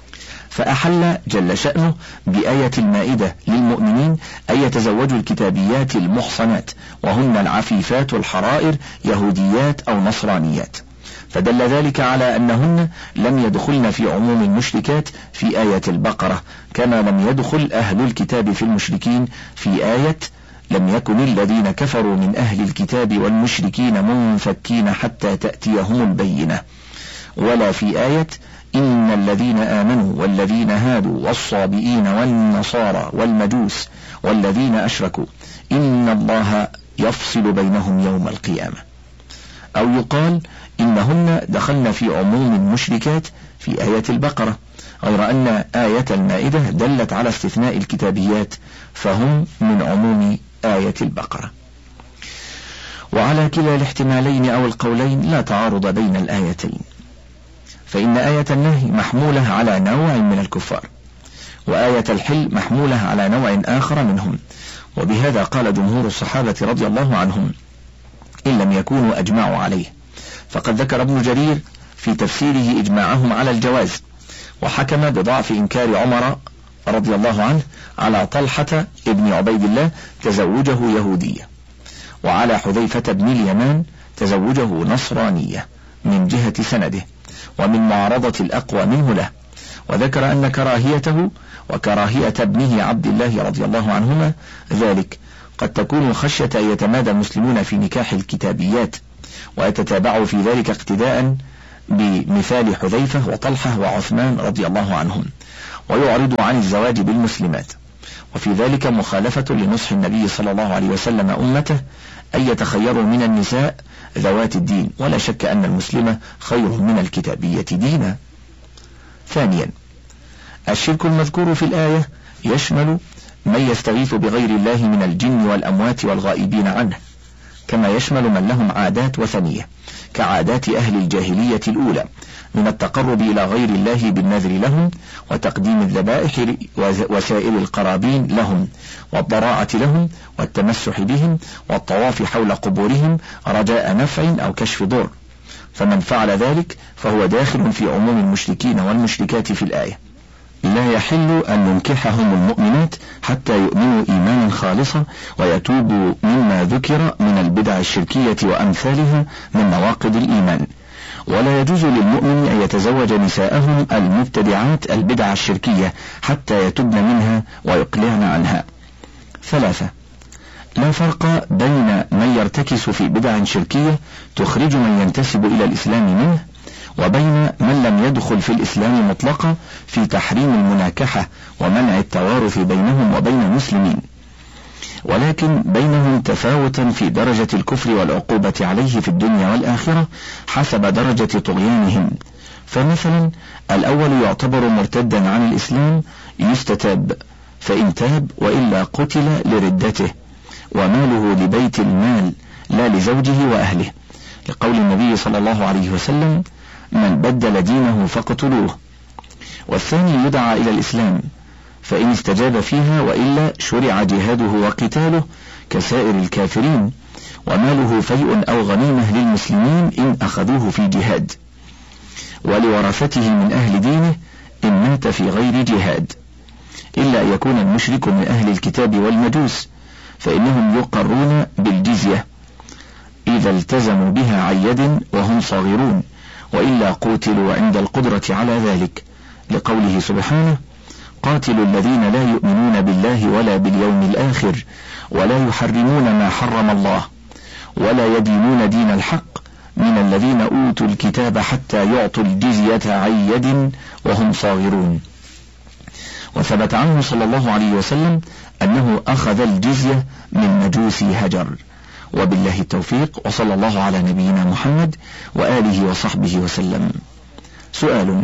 فأحل جل شأنه بآية المائدة للمؤمنين أن يتزوجوا الكتابيات المحصنات، وهن العفيفات الحرائر، يهوديات أو نصرانيات، فدل ذلك على أنهن لم يدخلن في عموم المشركات في آية البقرة، كما لم يدخل أهل الكتاب في المشركين في آية لم يكن الذين كفروا من أهل الكتاب والمشركين منفكين حتى تأتيهم البينة، ولا في آية إن الذين آمنوا والذين هادوا والصابئين والنصارى والمجوس والذين أشركوا إن الله يفصل بينهم يوم القيامة. أو يقال إنهن دخلن في عموم المشركات في آية البقرة، غير أن آية المائدة دلت على استثناء الكتابيات، فهم من عموم آية البقرة. وعلى كلا الاحتمالين أو القولين لا تعارض بين الآيتين، فإن آية النهي محمولة على نوع من الكفار، وآية الحل محمولة على نوع آخر منهم، وبهذا قال جمهور الصحابة رضي الله عنهم إن لم يكونوا أجمعوا عليه. فقد ذكر ابن جرير في تفسيره إجماعهم على الجواز، وحكم بضعف إنكار عمر رضي الله عنه على طلحة ابن عبيد الله تزوجه يهودية، وعلى حذيفة بن اليمان تزوجه نصرانية من جهة سنده ومن معارضة الأقوى منه له، وذكر أن كراهيته وكراهية ابنه عبد الله رضي الله عنهما ذلك قد تكون خشية أن يتمادى المسلمون في نكاح الكتابيات ويتتابعوا في ذلك اقتداء بمثال حذيفة وطلحة وعثمان رضي الله عنهم، ويعرض عن الزواج بالمسلمات، وفي ذلك مخالفة لنصح النبي صلى الله عليه وسلم أمته أن يتخيروا من النساء ذوات الدين، ولا شك أن المسلمة خير من الكتابية دينا. ثانيا، الشرك المذكور في الآية يشمل من يستغيث بغير الله من الجن والأموات والغائبين عنه، كما يشمل من لهم عادات وثنية كعادات أهل الجاهلية الأولى من التقرب إلى غير الله بالنذر لهم وتقديم الذبائح وسائر القرابين لهم والضراعة لهم والتمسح بهم والطواف حول قبورهم رجاء نفع أو كشف ضر، فمن فعل ذلك فهو داخل في عموم المشركين والمشركات في الآية. لا يحل أن ننكحهم المؤمنات حتى يؤمنوا إيمانا خالصا ويتوبوا مما ذكر من البدع الشركية وأمثالها من نواقض الإيمان، ولا يجوز للمؤمن أن يتزوج نساءهم المبتدعات البدع الشركية حتى يتبن منها ويقلعن عنها. ثلاثة، لا فرق بين من يرتكس في بدع شركية تخرج من ينتسب إلى الإسلام منه وبين من لم يدخل في الإسلام مطلقا في تحريم المناكحة ومنع التوارث بينهم وبين المسلمين، ولكن بينهم تفاوتا في درجة الكفر والعقوبة عليه في الدنيا والآخرة حسب درجة طغيانهم. فمثلا الأول يعتبر مرتدا عن الإسلام يستتاب، فإن تاب وإلا قتل لردته، وماله لبيت المال لا لزوجه وأهله، لقول النبي صلى الله عليه وسلم: من بدل دينه فاقتلوه. والثاني يدعى إلى الإسلام، فإن استجاب فيها وإلا شرع جهاده وقتاله كسائر الكافرين، وماله فيء أو غنيمة للمسلمين إن أخذوه في جهاد، ولورثته من أهل دينه إن مات في غير جهاد، إلا أن يكون المشرك من أهل الكتاب والمجوس، فإنهم يقرون بالجزية إذا التزموا بها عن يد وهم صاغرون، وإلا قوتلوا عند القدرة على ذلك، لقوله سبحانه: قاتلوا الذين لا يؤمنون بالله ولا باليوم الآخر ولا يحرمون ما حرم الله ولا يدينون دين الحق من الذين أوتوا الكتاب حتى يعطوا الجزية عن يد وهم صاغرون. وثبت عنه صلى الله عليه وسلم أنه أخذ الجزية من مجوس هجر. وبالله التوفيق، وصلى الله على نبينا محمد وآله وصحبه وسلم. سؤال: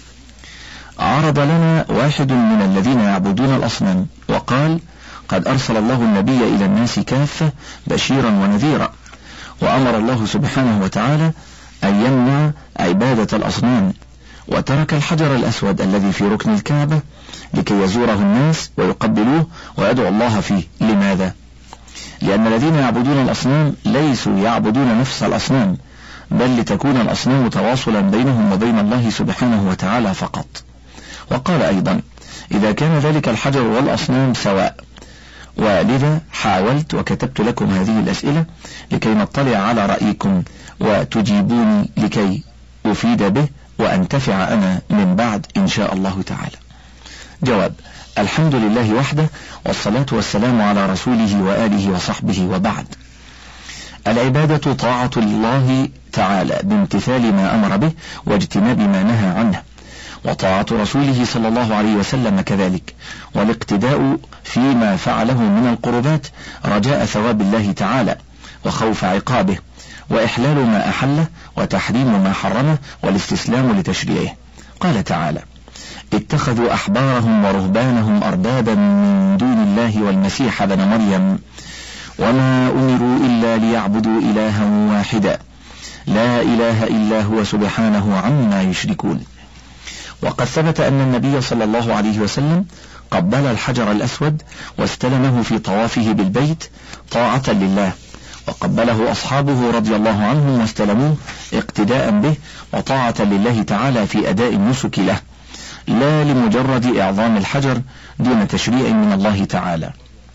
عرض لنا واحد من الذين يعبدون الأصنام وقال: قد أرسل الله النبي إلى الناس كافة بشيرا ونذيرا، وأمر الله سبحانه وتعالى أن يمنع عبادة الأصنام، وترك الحجر الأسود الذي في ركن الكعبة لكي يزوره الناس ويقبلوه ويدعو الله فيه. لماذا؟ لأن الذين يعبدون الأصنام ليسوا يعبدون نفس الأصنام، بل لتكون الأصنام تواصلا بينهم وبين الله سبحانه وتعالى فقط. وقال أيضا: إذا كان ذلك الحجر والأصنام سواء. ولذا حاولت وكتبت لكم هذه الأسئلة لكي نطلع على رأيكم وتجيبوني لكي أفيد به وأنتفع أنا من بعد إن شاء الله تعالى. جواب: الحمد لله وحده، والصلاة والسلام على رسوله وآله وصحبه، وبعد. العبادة طاعة الله تعالى بامتثال ما أمر به واجتناب ما نهى عنه، وطاعة رسوله صلى الله عليه وسلم كذلك، والاقتداء فيما فعله من القربات رجاء ثواب الله تعالى وخوف عقابه، وإحلال ما أحله وتحريم ما حرمه والاستسلام لتشريعه. قال تعالى: اتخذوا أحبارهم ورهبانهم أربابا من دون الله والمسيح ابن مريم وما أمروا إلا ليعبدوا إلها واحدا لا إله إلا هو سبحانه عما يشركون. وقد ثبت أن النبي صلى الله عليه وسلم قبل الحجر الأسود واستلمه في طوافه بالبيت طاعة لله، وقبله أصحابه رضي الله عنهم واستلموه اقتداء به وطاعة لله تعالى في أداء النسك له، لا لمجرد إعظام الحجر دون تشريع من الله تعالى.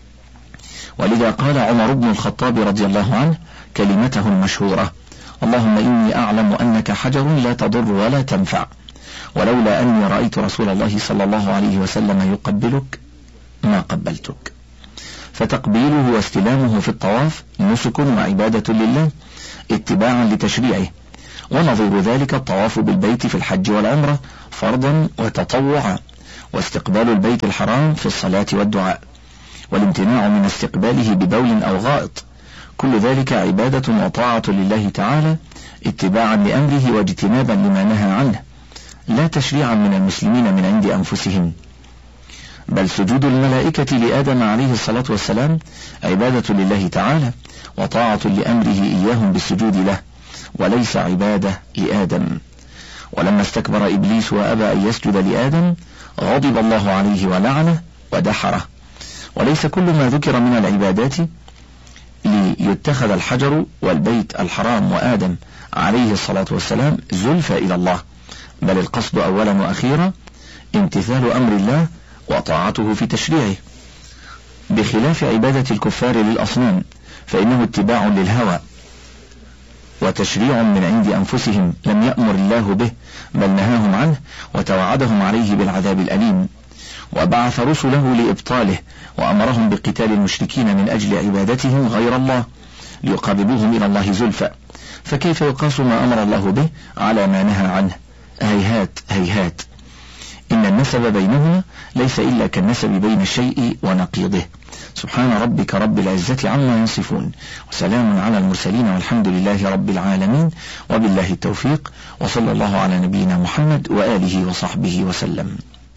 ولذا قال عمر بن الخطاب رضي الله عنه كلمته المشهورة: اللهم إني أعلم أنك حجر لا تضر ولا تنفع، ولولا أني رأيت رسول الله صلى الله عليه وسلم يقبلك ما قبلتك. فتقبيله واستلامه في الطواف نسك وعبادة لله اتباعا لتشريعه، ونظير ذلك الطواف بالبيت في الحج والعمرة فرضا وتطوعا، واستقبال البيت الحرام في الصلاة والدعاء، والامتناع من استقباله ببول أو غائط، كل ذلك عبادة وطاعة لله تعالى اتباعا لأمره واجتنابا لما نهى عنه، لا تشريعا من المسلمين من عند أنفسهم. بل سجود الملائكة لآدم عليه الصلاة والسلام عبادة لله تعالى وطاعة لأمره إياهم بالسجود له، وليس عبادة لآدم. ولما استكبر إبليس وأبى أن يسجد لآدم غضب الله عليه ولعنه ودحره. وليس كل ما ذكر من العبادات ليتخذ الحجر والبيت الحرام وآدم عليه الصلاة والسلام زلفى إلى الله، بل القصد أولا وأخيرا امتثال أمر الله وطاعته في تشريعه، بخلاف عبادة الكفار للأصنام فإنه اتباع للهوى وتشريع من عند أنفسهم لم يأمر الله به، بل نهاهم عنه وتوعدهم عليه بالعذاب الأليم، وبعث رسله لإبطاله وأمرهم بقتال المشركين من أجل عبادتهم غير الله ليقربوهم إلى الله زلفى، فكيف يقاس ما أمر الله به على ما نهى عنه؟ هيهات هيهات، إن النسب بينهما ليس إلا كالنسب بين الشيء ونقيضه. سبحان ربك رب العزة عما يصفون، وسلام على المرسلين، والحمد لله رب العالمين، وبالله التوفيق، وصلى الله على نبينا محمد وآله وصحبه وسلم.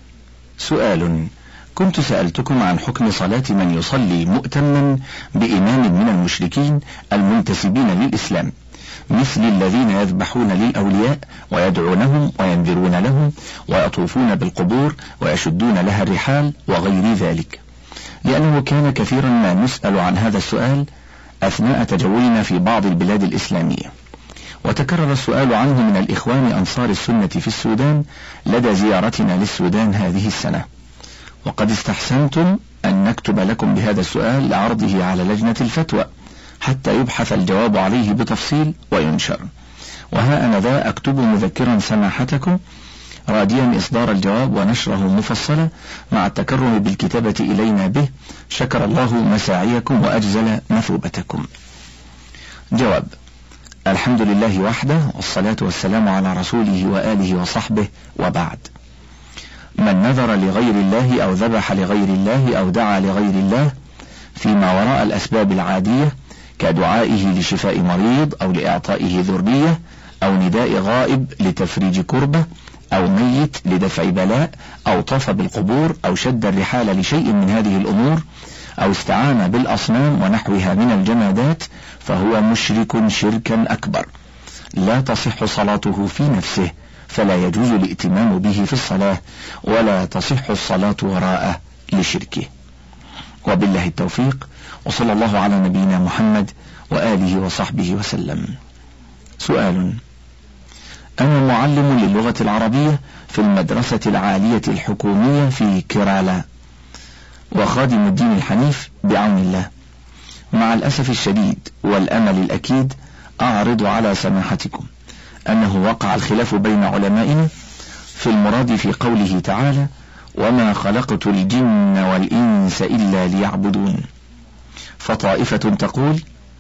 سؤال: كنت سألتكم عن حكم صلاة من يصلي مؤتما بإمام من المشركين المنتسبين للإسلام، مثل الذين يذبحون للأولياء ويدعونهم وينذرون لهم ويطوفون بالقبور ويشدون لها الرحال وغير ذلك، لأنه كان كثيرا ما نسأل عن هذا السؤال أثناء تجولنا في بعض البلاد الإسلامية، وتكرر السؤال عنه من الإخوان أنصار السنة في السودان لدى زيارتنا للسودان هذه السنة، وقد استحسنتم أن نكتب لكم بهذا السؤال لعرضه على لجنة الفتوى حتى يبحث الجواب عليه بتفصيل وينشر، وها أنا ذا أكتب مذكرا سماحتكم راديا إصدار الجواب ونشره مفصلا مع التكرم بالكتابة إلينا به، شكر الله مساعيكم وأجزل مثوبتكم. جواب: الحمد لله وحده، والصلاة والسلام على رسوله وآله وصحبه، وبعد. من نذر لغير الله أو ذبح لغير الله أو دعا لغير الله فيما وراء الأسباب العادية كدعائه لشفاء مريض أو لإعطائه ذرية أو نداء غائب لتفريج كربة أو ميت لدفع بلاء أو طاف بالقبور أو شد الرحال لشيء من هذه الأمور أو استعان بالأصنام ونحوها من الجمادات فهو مشرك شركا أكبر، لا تصح صلاته في نفسه، فلا يجوز الائتمام به في الصلاة، ولا تصح الصلاة وراءه لشركه. وبالله التوفيق، وصلى الله على نبينا محمد وآله وصحبه وسلم. سؤال: أنا معلم للغة العربية في المدرسة العالية الحكومية في كيرالا، وخادم الدين الحنيف بعون الله. مع الأسف الشديد والأمل الأكيد أعرض على سماحتكم أنه وقع الخلاف بين علمائنا في المراد في قوله تعالى: وما خلقت الجن والإنس إلا ليعبدون، فطائفة تقول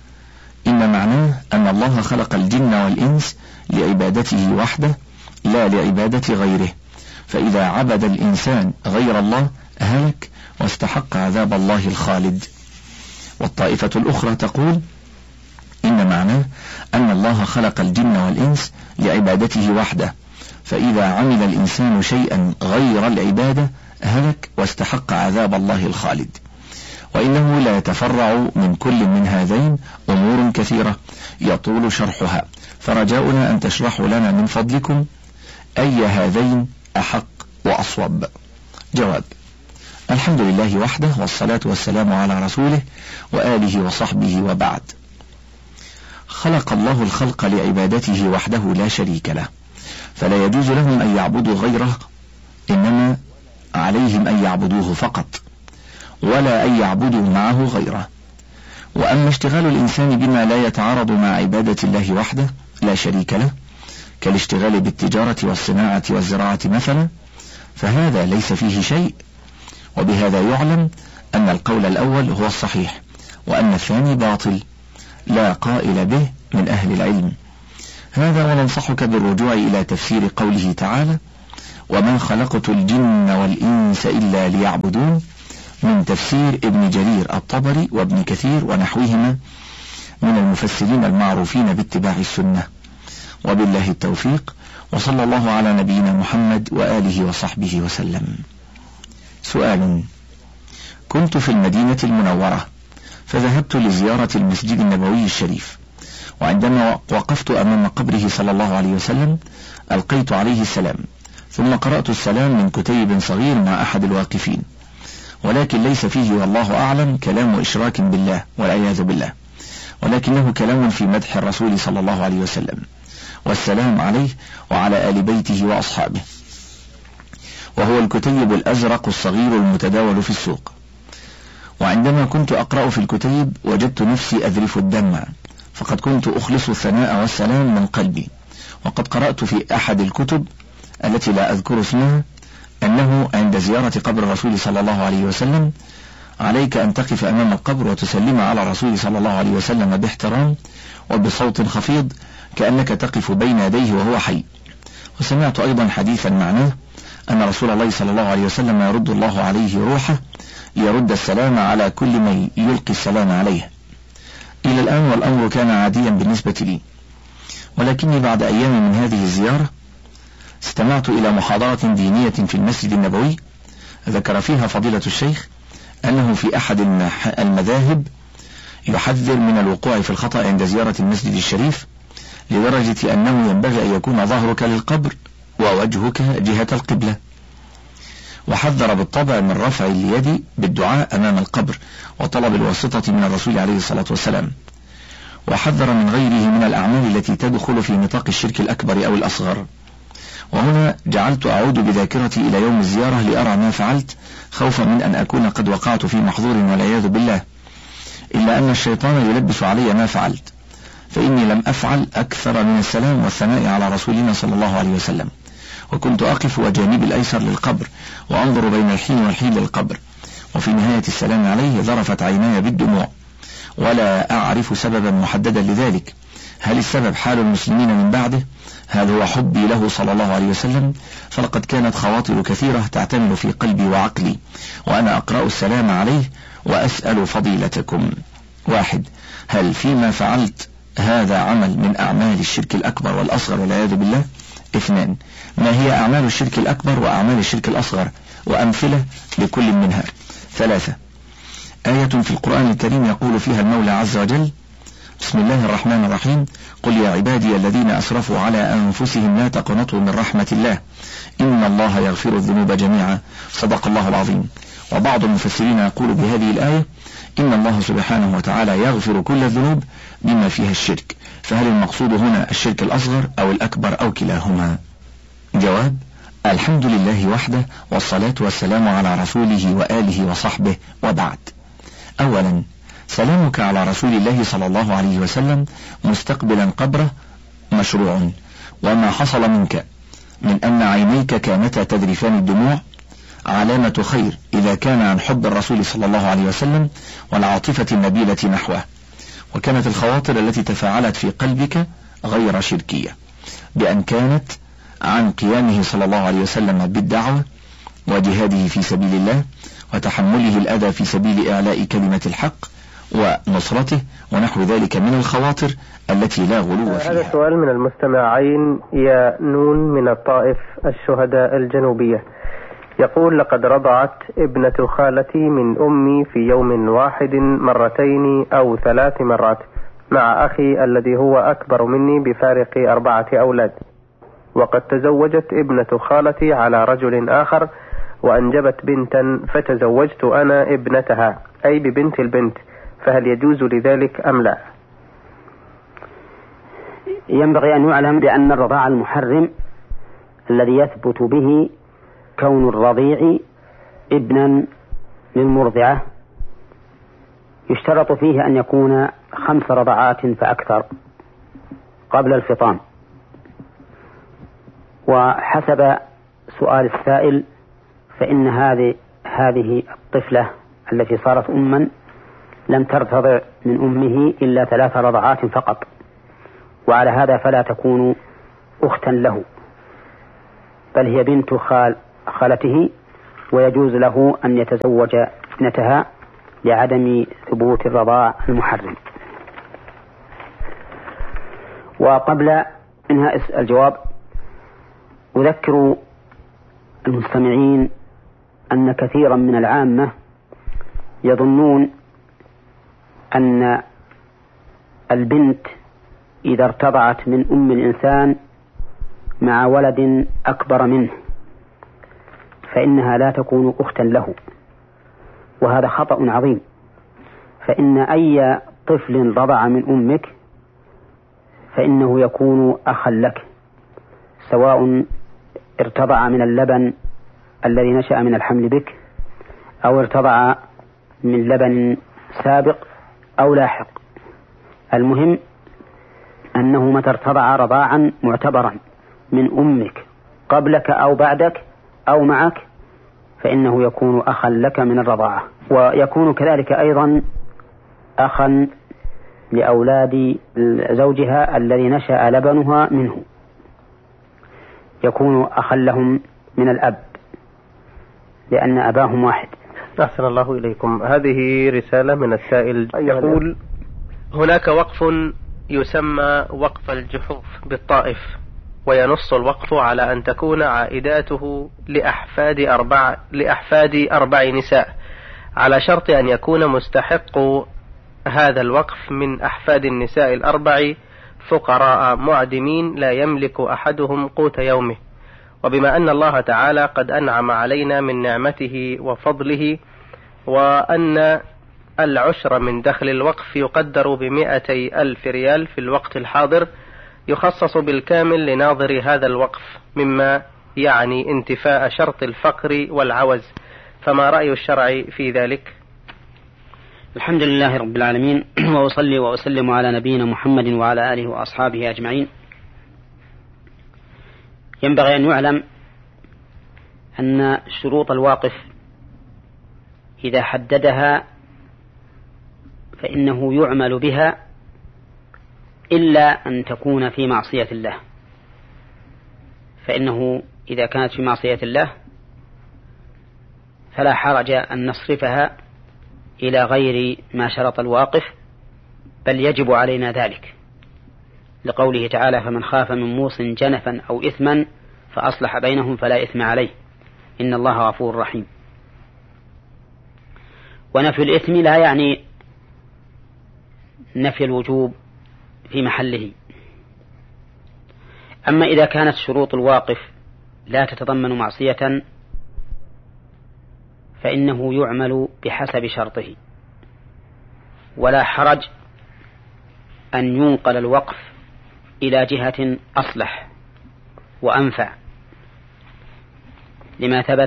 إن معناه أن الله خلق الجن والإنس لعبادته وحده لا لعبادة غيره، فإذا عبد الإنسان غير الله هلك واستحق عذاب الله الخالد. والطائفة الأخرى تقول إن معناه أن الله خلق الجن والإنس لعبادته وحده، فإذا عمل الإنسان شيئا غير العبادة هلك واستحق عذاب الله الخالد. وإنه لا يتفرع من كل من هذين أمور كثيرة يطول شرحها، فرجاؤنا أن تشرحوا لنا من فضلكم أي هذين أحق وأصوب. جواب: الحمد لله وحده، والصلاة والسلام على رسوله وآله وصحبه، وبعد. خلق الله الخلق لعبادته وحده لا شريك له، فلا يجوز لهم أن يعبدوا غيره، إنما عليهم أن يعبدوه فقط، ولا أن يعبدوا معه غيره. وأما اشتغال الإنسان بما لا يتعارض مع عبادة الله وحده لا شريك له كالاشتغال بالتجارة والصناعة والزراعة مثلا، فهذا ليس فيه شيء. وبهذا يعلم أن القول الأول هو الصحيح، وأن الثاني باطل لا قائل به من أهل العلم. هذا وننصحك بالرجوع إلى تفسير قوله تعالى: وما خلقت الجن والإنس إلا ليعبدون، من تفسير ابن جرير الطبري وابن كثير ونحوهما من المفسرين المعروفين باتباع السنة. وبالله التوفيق، وصلى الله على نبينا محمد وآله وصحبه وسلم. سؤال: كنت في المدينة المنورة فذهبت لزيارة المسجد النبوي الشريف، وعندما وقفت أمام قبره صلى الله عليه وسلم ألقيت عليه السلام، ثم قرأت السلام من كتيب صغير مع أحد الواقفين، ولكن ليس فيه والله أعلم كلام إشراك بالله والعياذ بالله، ولكنه كلام في مدح الرسول صلى الله عليه وسلم والسلام عليه وعلى آل بيته وأصحابه، وهو الكتيب الأزرق الصغير المتداول في السوق. وعندما كنت أقرأ في الكتيب وجدت نفسي أذرف الدمع، فقد كنت أخلص الثناء والسلام من قلبي. وقد قرأت في أحد الكتب التي لا أذكر اسمها أنه عند زيارة قبر الرسول صلى الله عليه وسلم عليك أن تقف أمام القبر وتسلم على الرسول صلى الله عليه وسلم باحترام وبصوت خفيض كأنك تقف بين يديه وهو حي. وسمعت أيضا حديثا معناه أن رسول الله صلى الله عليه وسلم يرد الله عليه روحه ليرد السلام على كل من يلقي السلام عليه. إلى الآن والأمر كان عاديا بالنسبة لي، ولكني بعد أيام من هذه الزيارة استمعت إلى محاضرة دينية في المسجد النبوي ذكر فيها فضيلة الشيخ أنه في أحد المذاهب يحذر من الوقوع في الخطأ عند زيارة المسجد الشريف، لدرجة أنه ينبغي أن يكون ظهرك للقبر ووجهك جهة القبلة، وحذر بالطبع من رفع اليد بالدعاء أمام القبر وطلب الواسطة من الرسول عليه الصلاة والسلام، وحذر من غيره من الأعمال التي تدخل في نطاق الشرك الأكبر أو الأصغر. وهنا جعلت أعود بذاكرتي إلى يوم الزيارة لأرى ما فعلت، خوفا من أن أكون قد وقعت في محظور والعياذ بالله، إلا أن الشيطان يلبس علي ما فعلت، فإني لم أفعل أكثر من السلام والثناء على رسولنا صلى الله عليه وسلم، وكنت أقف وجانبي الأيسر للقبر وأنظر بين الحين والحين للقبر، وفي نهاية السلام عليه ذرفت عيناي بالدموع، ولا أعرف سببا محددا لذلك. هل السبب حال المسلمين من بعده؟ هل هو حبي له صلى الله عليه وسلم؟ فلقد كانت خواطر كثيرة تعتمل في قلبي وعقلي وأنا أقرأ السلام عليه وأسأل فضيلتكم: واحد، هل فيما فعلت هذا عمل من أعمال الشرك الأكبر والأصغر والعياذ بالله؟ اثنان، ما هي أعمال الشرك الأكبر وأعمال الشرك الأصغر وأمثلة لكل منها؟ ثلاثة، آية في القرآن الكريم يقول فيها المولى عز وجل: بسم الله الرحمن الرحيم، قل يا عبادي الذين أسرفوا على أنفسهم لا تقنطوا من رحمة الله إن الله يغفر الذنوب جميعا، صدق الله العظيم. وبعض المفسرين يقول بهذه الآية إن الله سبحانه وتعالى يغفر كل الذنوب بما فيها الشرك، فهل المقصود هنا الشرك الأصغر أو الأكبر أو كلاهما؟ جواب: الحمد لله وحده، والصلاة والسلام على رسوله وآله وصحبه، وبعد. أولا، سلامك على رسول الله صلى الله عليه وسلم مستقبلا قبره مشروع، وما حصل منك من أن عينيك كانتا تذرفان الدموع علامة خير إذا كان عن حب الرسول صلى الله عليه وسلم والعاطفة النبيلة نحوه، وكانت الخواطر التي تفاعلت في قلبك غير شركية، بأن كانت عن قيامه صلى الله عليه وسلم بالدعوة وجهاده في سبيل الله وتحمله الأذى في سبيل إعلاء كلمة الحق ونصرته ونحو ذلك من الخواطر التي لا غلو فيها. هذا سؤال من المستمعين يا نون من الطائف الشهداء الجنوبية، يقول: لقد رضعت ابنة خالتي من أمي في يوم واحد مرتين أو ثلاث مرات مع أخي الذي هو أكبر مني بفارق أربعة أولاد، وقد تزوجت ابنة خالتي على رجل آخر وأنجبت بنتا فتزوجت أنا ابنتها أي ببنت البنت، فهل يجوز لذلك أم لا؟ ينبغي أن يعلم بأن الرضاع المحرم الذي يثبت به كون الرضيع ابنا للمرضعة يشترط فيه أن يكون خمس رضعات فأكثر قبل الفطام. وحسب سؤال السائل فإن هذه هذه الطفلة التي صارت أما لم ترتضع من أمه إلا ثلاث رضعات فقط، وعلى هذا فلا تكون أختا له، بل هي بنت خال خالته، ويجوز له أن يتزوج ابنتها لعدم ثبوت الرضاع المحرم. وقبل انهاء الجواب أذكر المستمعين أن كثيرا من العامة يظنون أن البنت إذا ارتضعت من أم الإنسان مع ولد أكبر منه فإنها لا تكون أختا له، وهذا خطأ عظيم. فإن أي طفل رضع من أمك فإنه يكون أخا لك، سواء ارتضع من اللبن الذي نشأ من الحمل بك أو ارتضع من لبن سابق أو لاحق. المهم أنه متى ارتضع رضاعا معتبرا من أمك قبلك أو بعدك أو معك فإنه يكون أخا لك من الرضاعة، ويكون كذلك أيضا أخا لأولاد زوجها الذي نشأ لبنها منه، يكون أخا لهم من الأب لأن أباهم واحد. أحسن الله إليكم. هذه رسالة من السائل يقول: هناك وقف يسمى وقف الجحوف بالطائف، وينص الوقف على أن تكون عائداته لأحفاد أربع, لأحفاد أربع نساء، على شرط أن يكون مستحق هذا الوقف من أحفاد النساء الأربع فقراء معدمين لا يملك أحدهم قوت يومه، وبما أن الله تعالى قد أنعم علينا من نعمته وفضله، وأن العشر من دخل الوقف يقدر بمئتي ألف ريال في الوقت الحاضر، يخصص بالكامل لناظر هذا الوقف، مما يعني انتفاء شرط الفقر والعوز، فما رأي الشرع في ذلك؟ الحمد لله رب العالمين، وأصلي وأسلم على نبينا محمد وعلى آله وأصحابه أجمعين. ينبغي أن يعلم أن شروط الواقف إذا حددها فإنه يعمل بها إلا أن تكون في معصية الله، فإنه إذا كانت في معصية الله فلا حرج أن نصرفها إلى غير ما شرط الواقف، بل يجب علينا ذلك، لقوله تعالى: فمن خاف من موص جنفا أو إثما فأصلح بينهم فلا إثم عليه إن الله غفور رحيم. ونفي الإثم لا يعني نفي الوجوب في محله. أما إذا كانت شروط الواقف لا تتضمن معصية فإنه يعمل بحسب شرطه، ولا حرج أن ينقل الوقف إلى جهة أصلح وأنفع، لما ثبت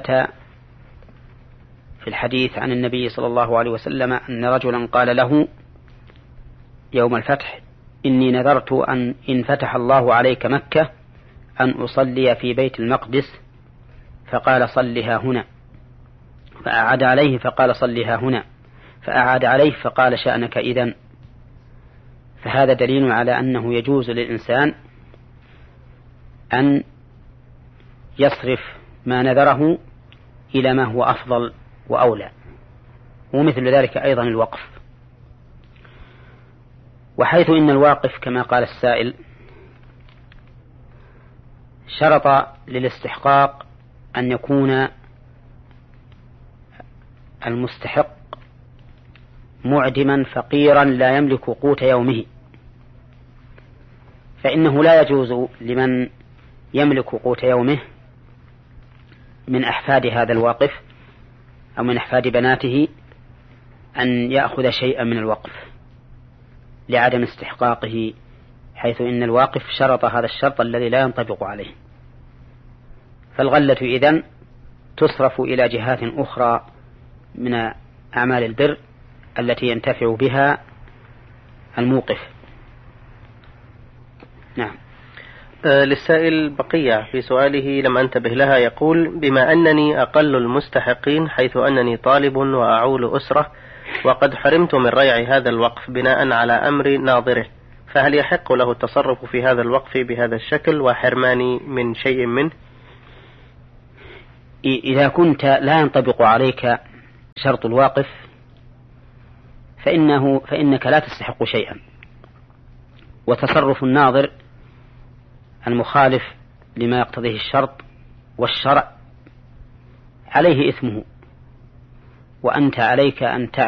في الحديث عن النبي صلى الله عليه وسلم أن رجلا قال له يوم الفتح: إني نذرت أن إن فتح الله عليك مكة أن أصلي في بيت المقدس، فقال: صلها هنا. فأعاد عليه فقال: صلها هنا. فأعاد عليه فقال: شأنك إذن. فهذا دليل على أنه يجوز للإنسان أن يصرف ما نذره إلى ما هو أفضل وأولى، ومثل ذلك أيضا الوقف. وحيث إن الواقف كما قال السائل شرط للاستحقاق أن يكون المستحق معدما فقيرا لا يملك قوت يومه، فإنه لا يجوز لمن يملك قوت يومه من أحفاد هذا الواقف أو من أحفاد بناته أن يأخذ شيئا من الوقف لعدم استحقاقه، حيث إن الواقف شرط هذا الشرط الذي لا ينطبق عليه. فالغلة إذن تصرف إلى جهات أخرى من أعمال البر التي ينتفع بها الموقف. نعم. للسائل بقية في سؤاله لم أنتبه لها. يقول: بما أنني أقل المستحقين حيث أنني طالب وأعول أسرة وقد حرمت من ريع هذا الوقف بناء على أمر ناظره، فهل يحق له التصرف في هذا الوقف بهذا الشكل وحرماني من شيء منه؟ إذا كنت لا ينطبق عليك شرط الواقف فإنه فإنك لا تستحق شيئا، وتصرف الناظر المخالف لما يقتضيه الشرط والشرع عليه إثمه، وأنت عليك أن تعلم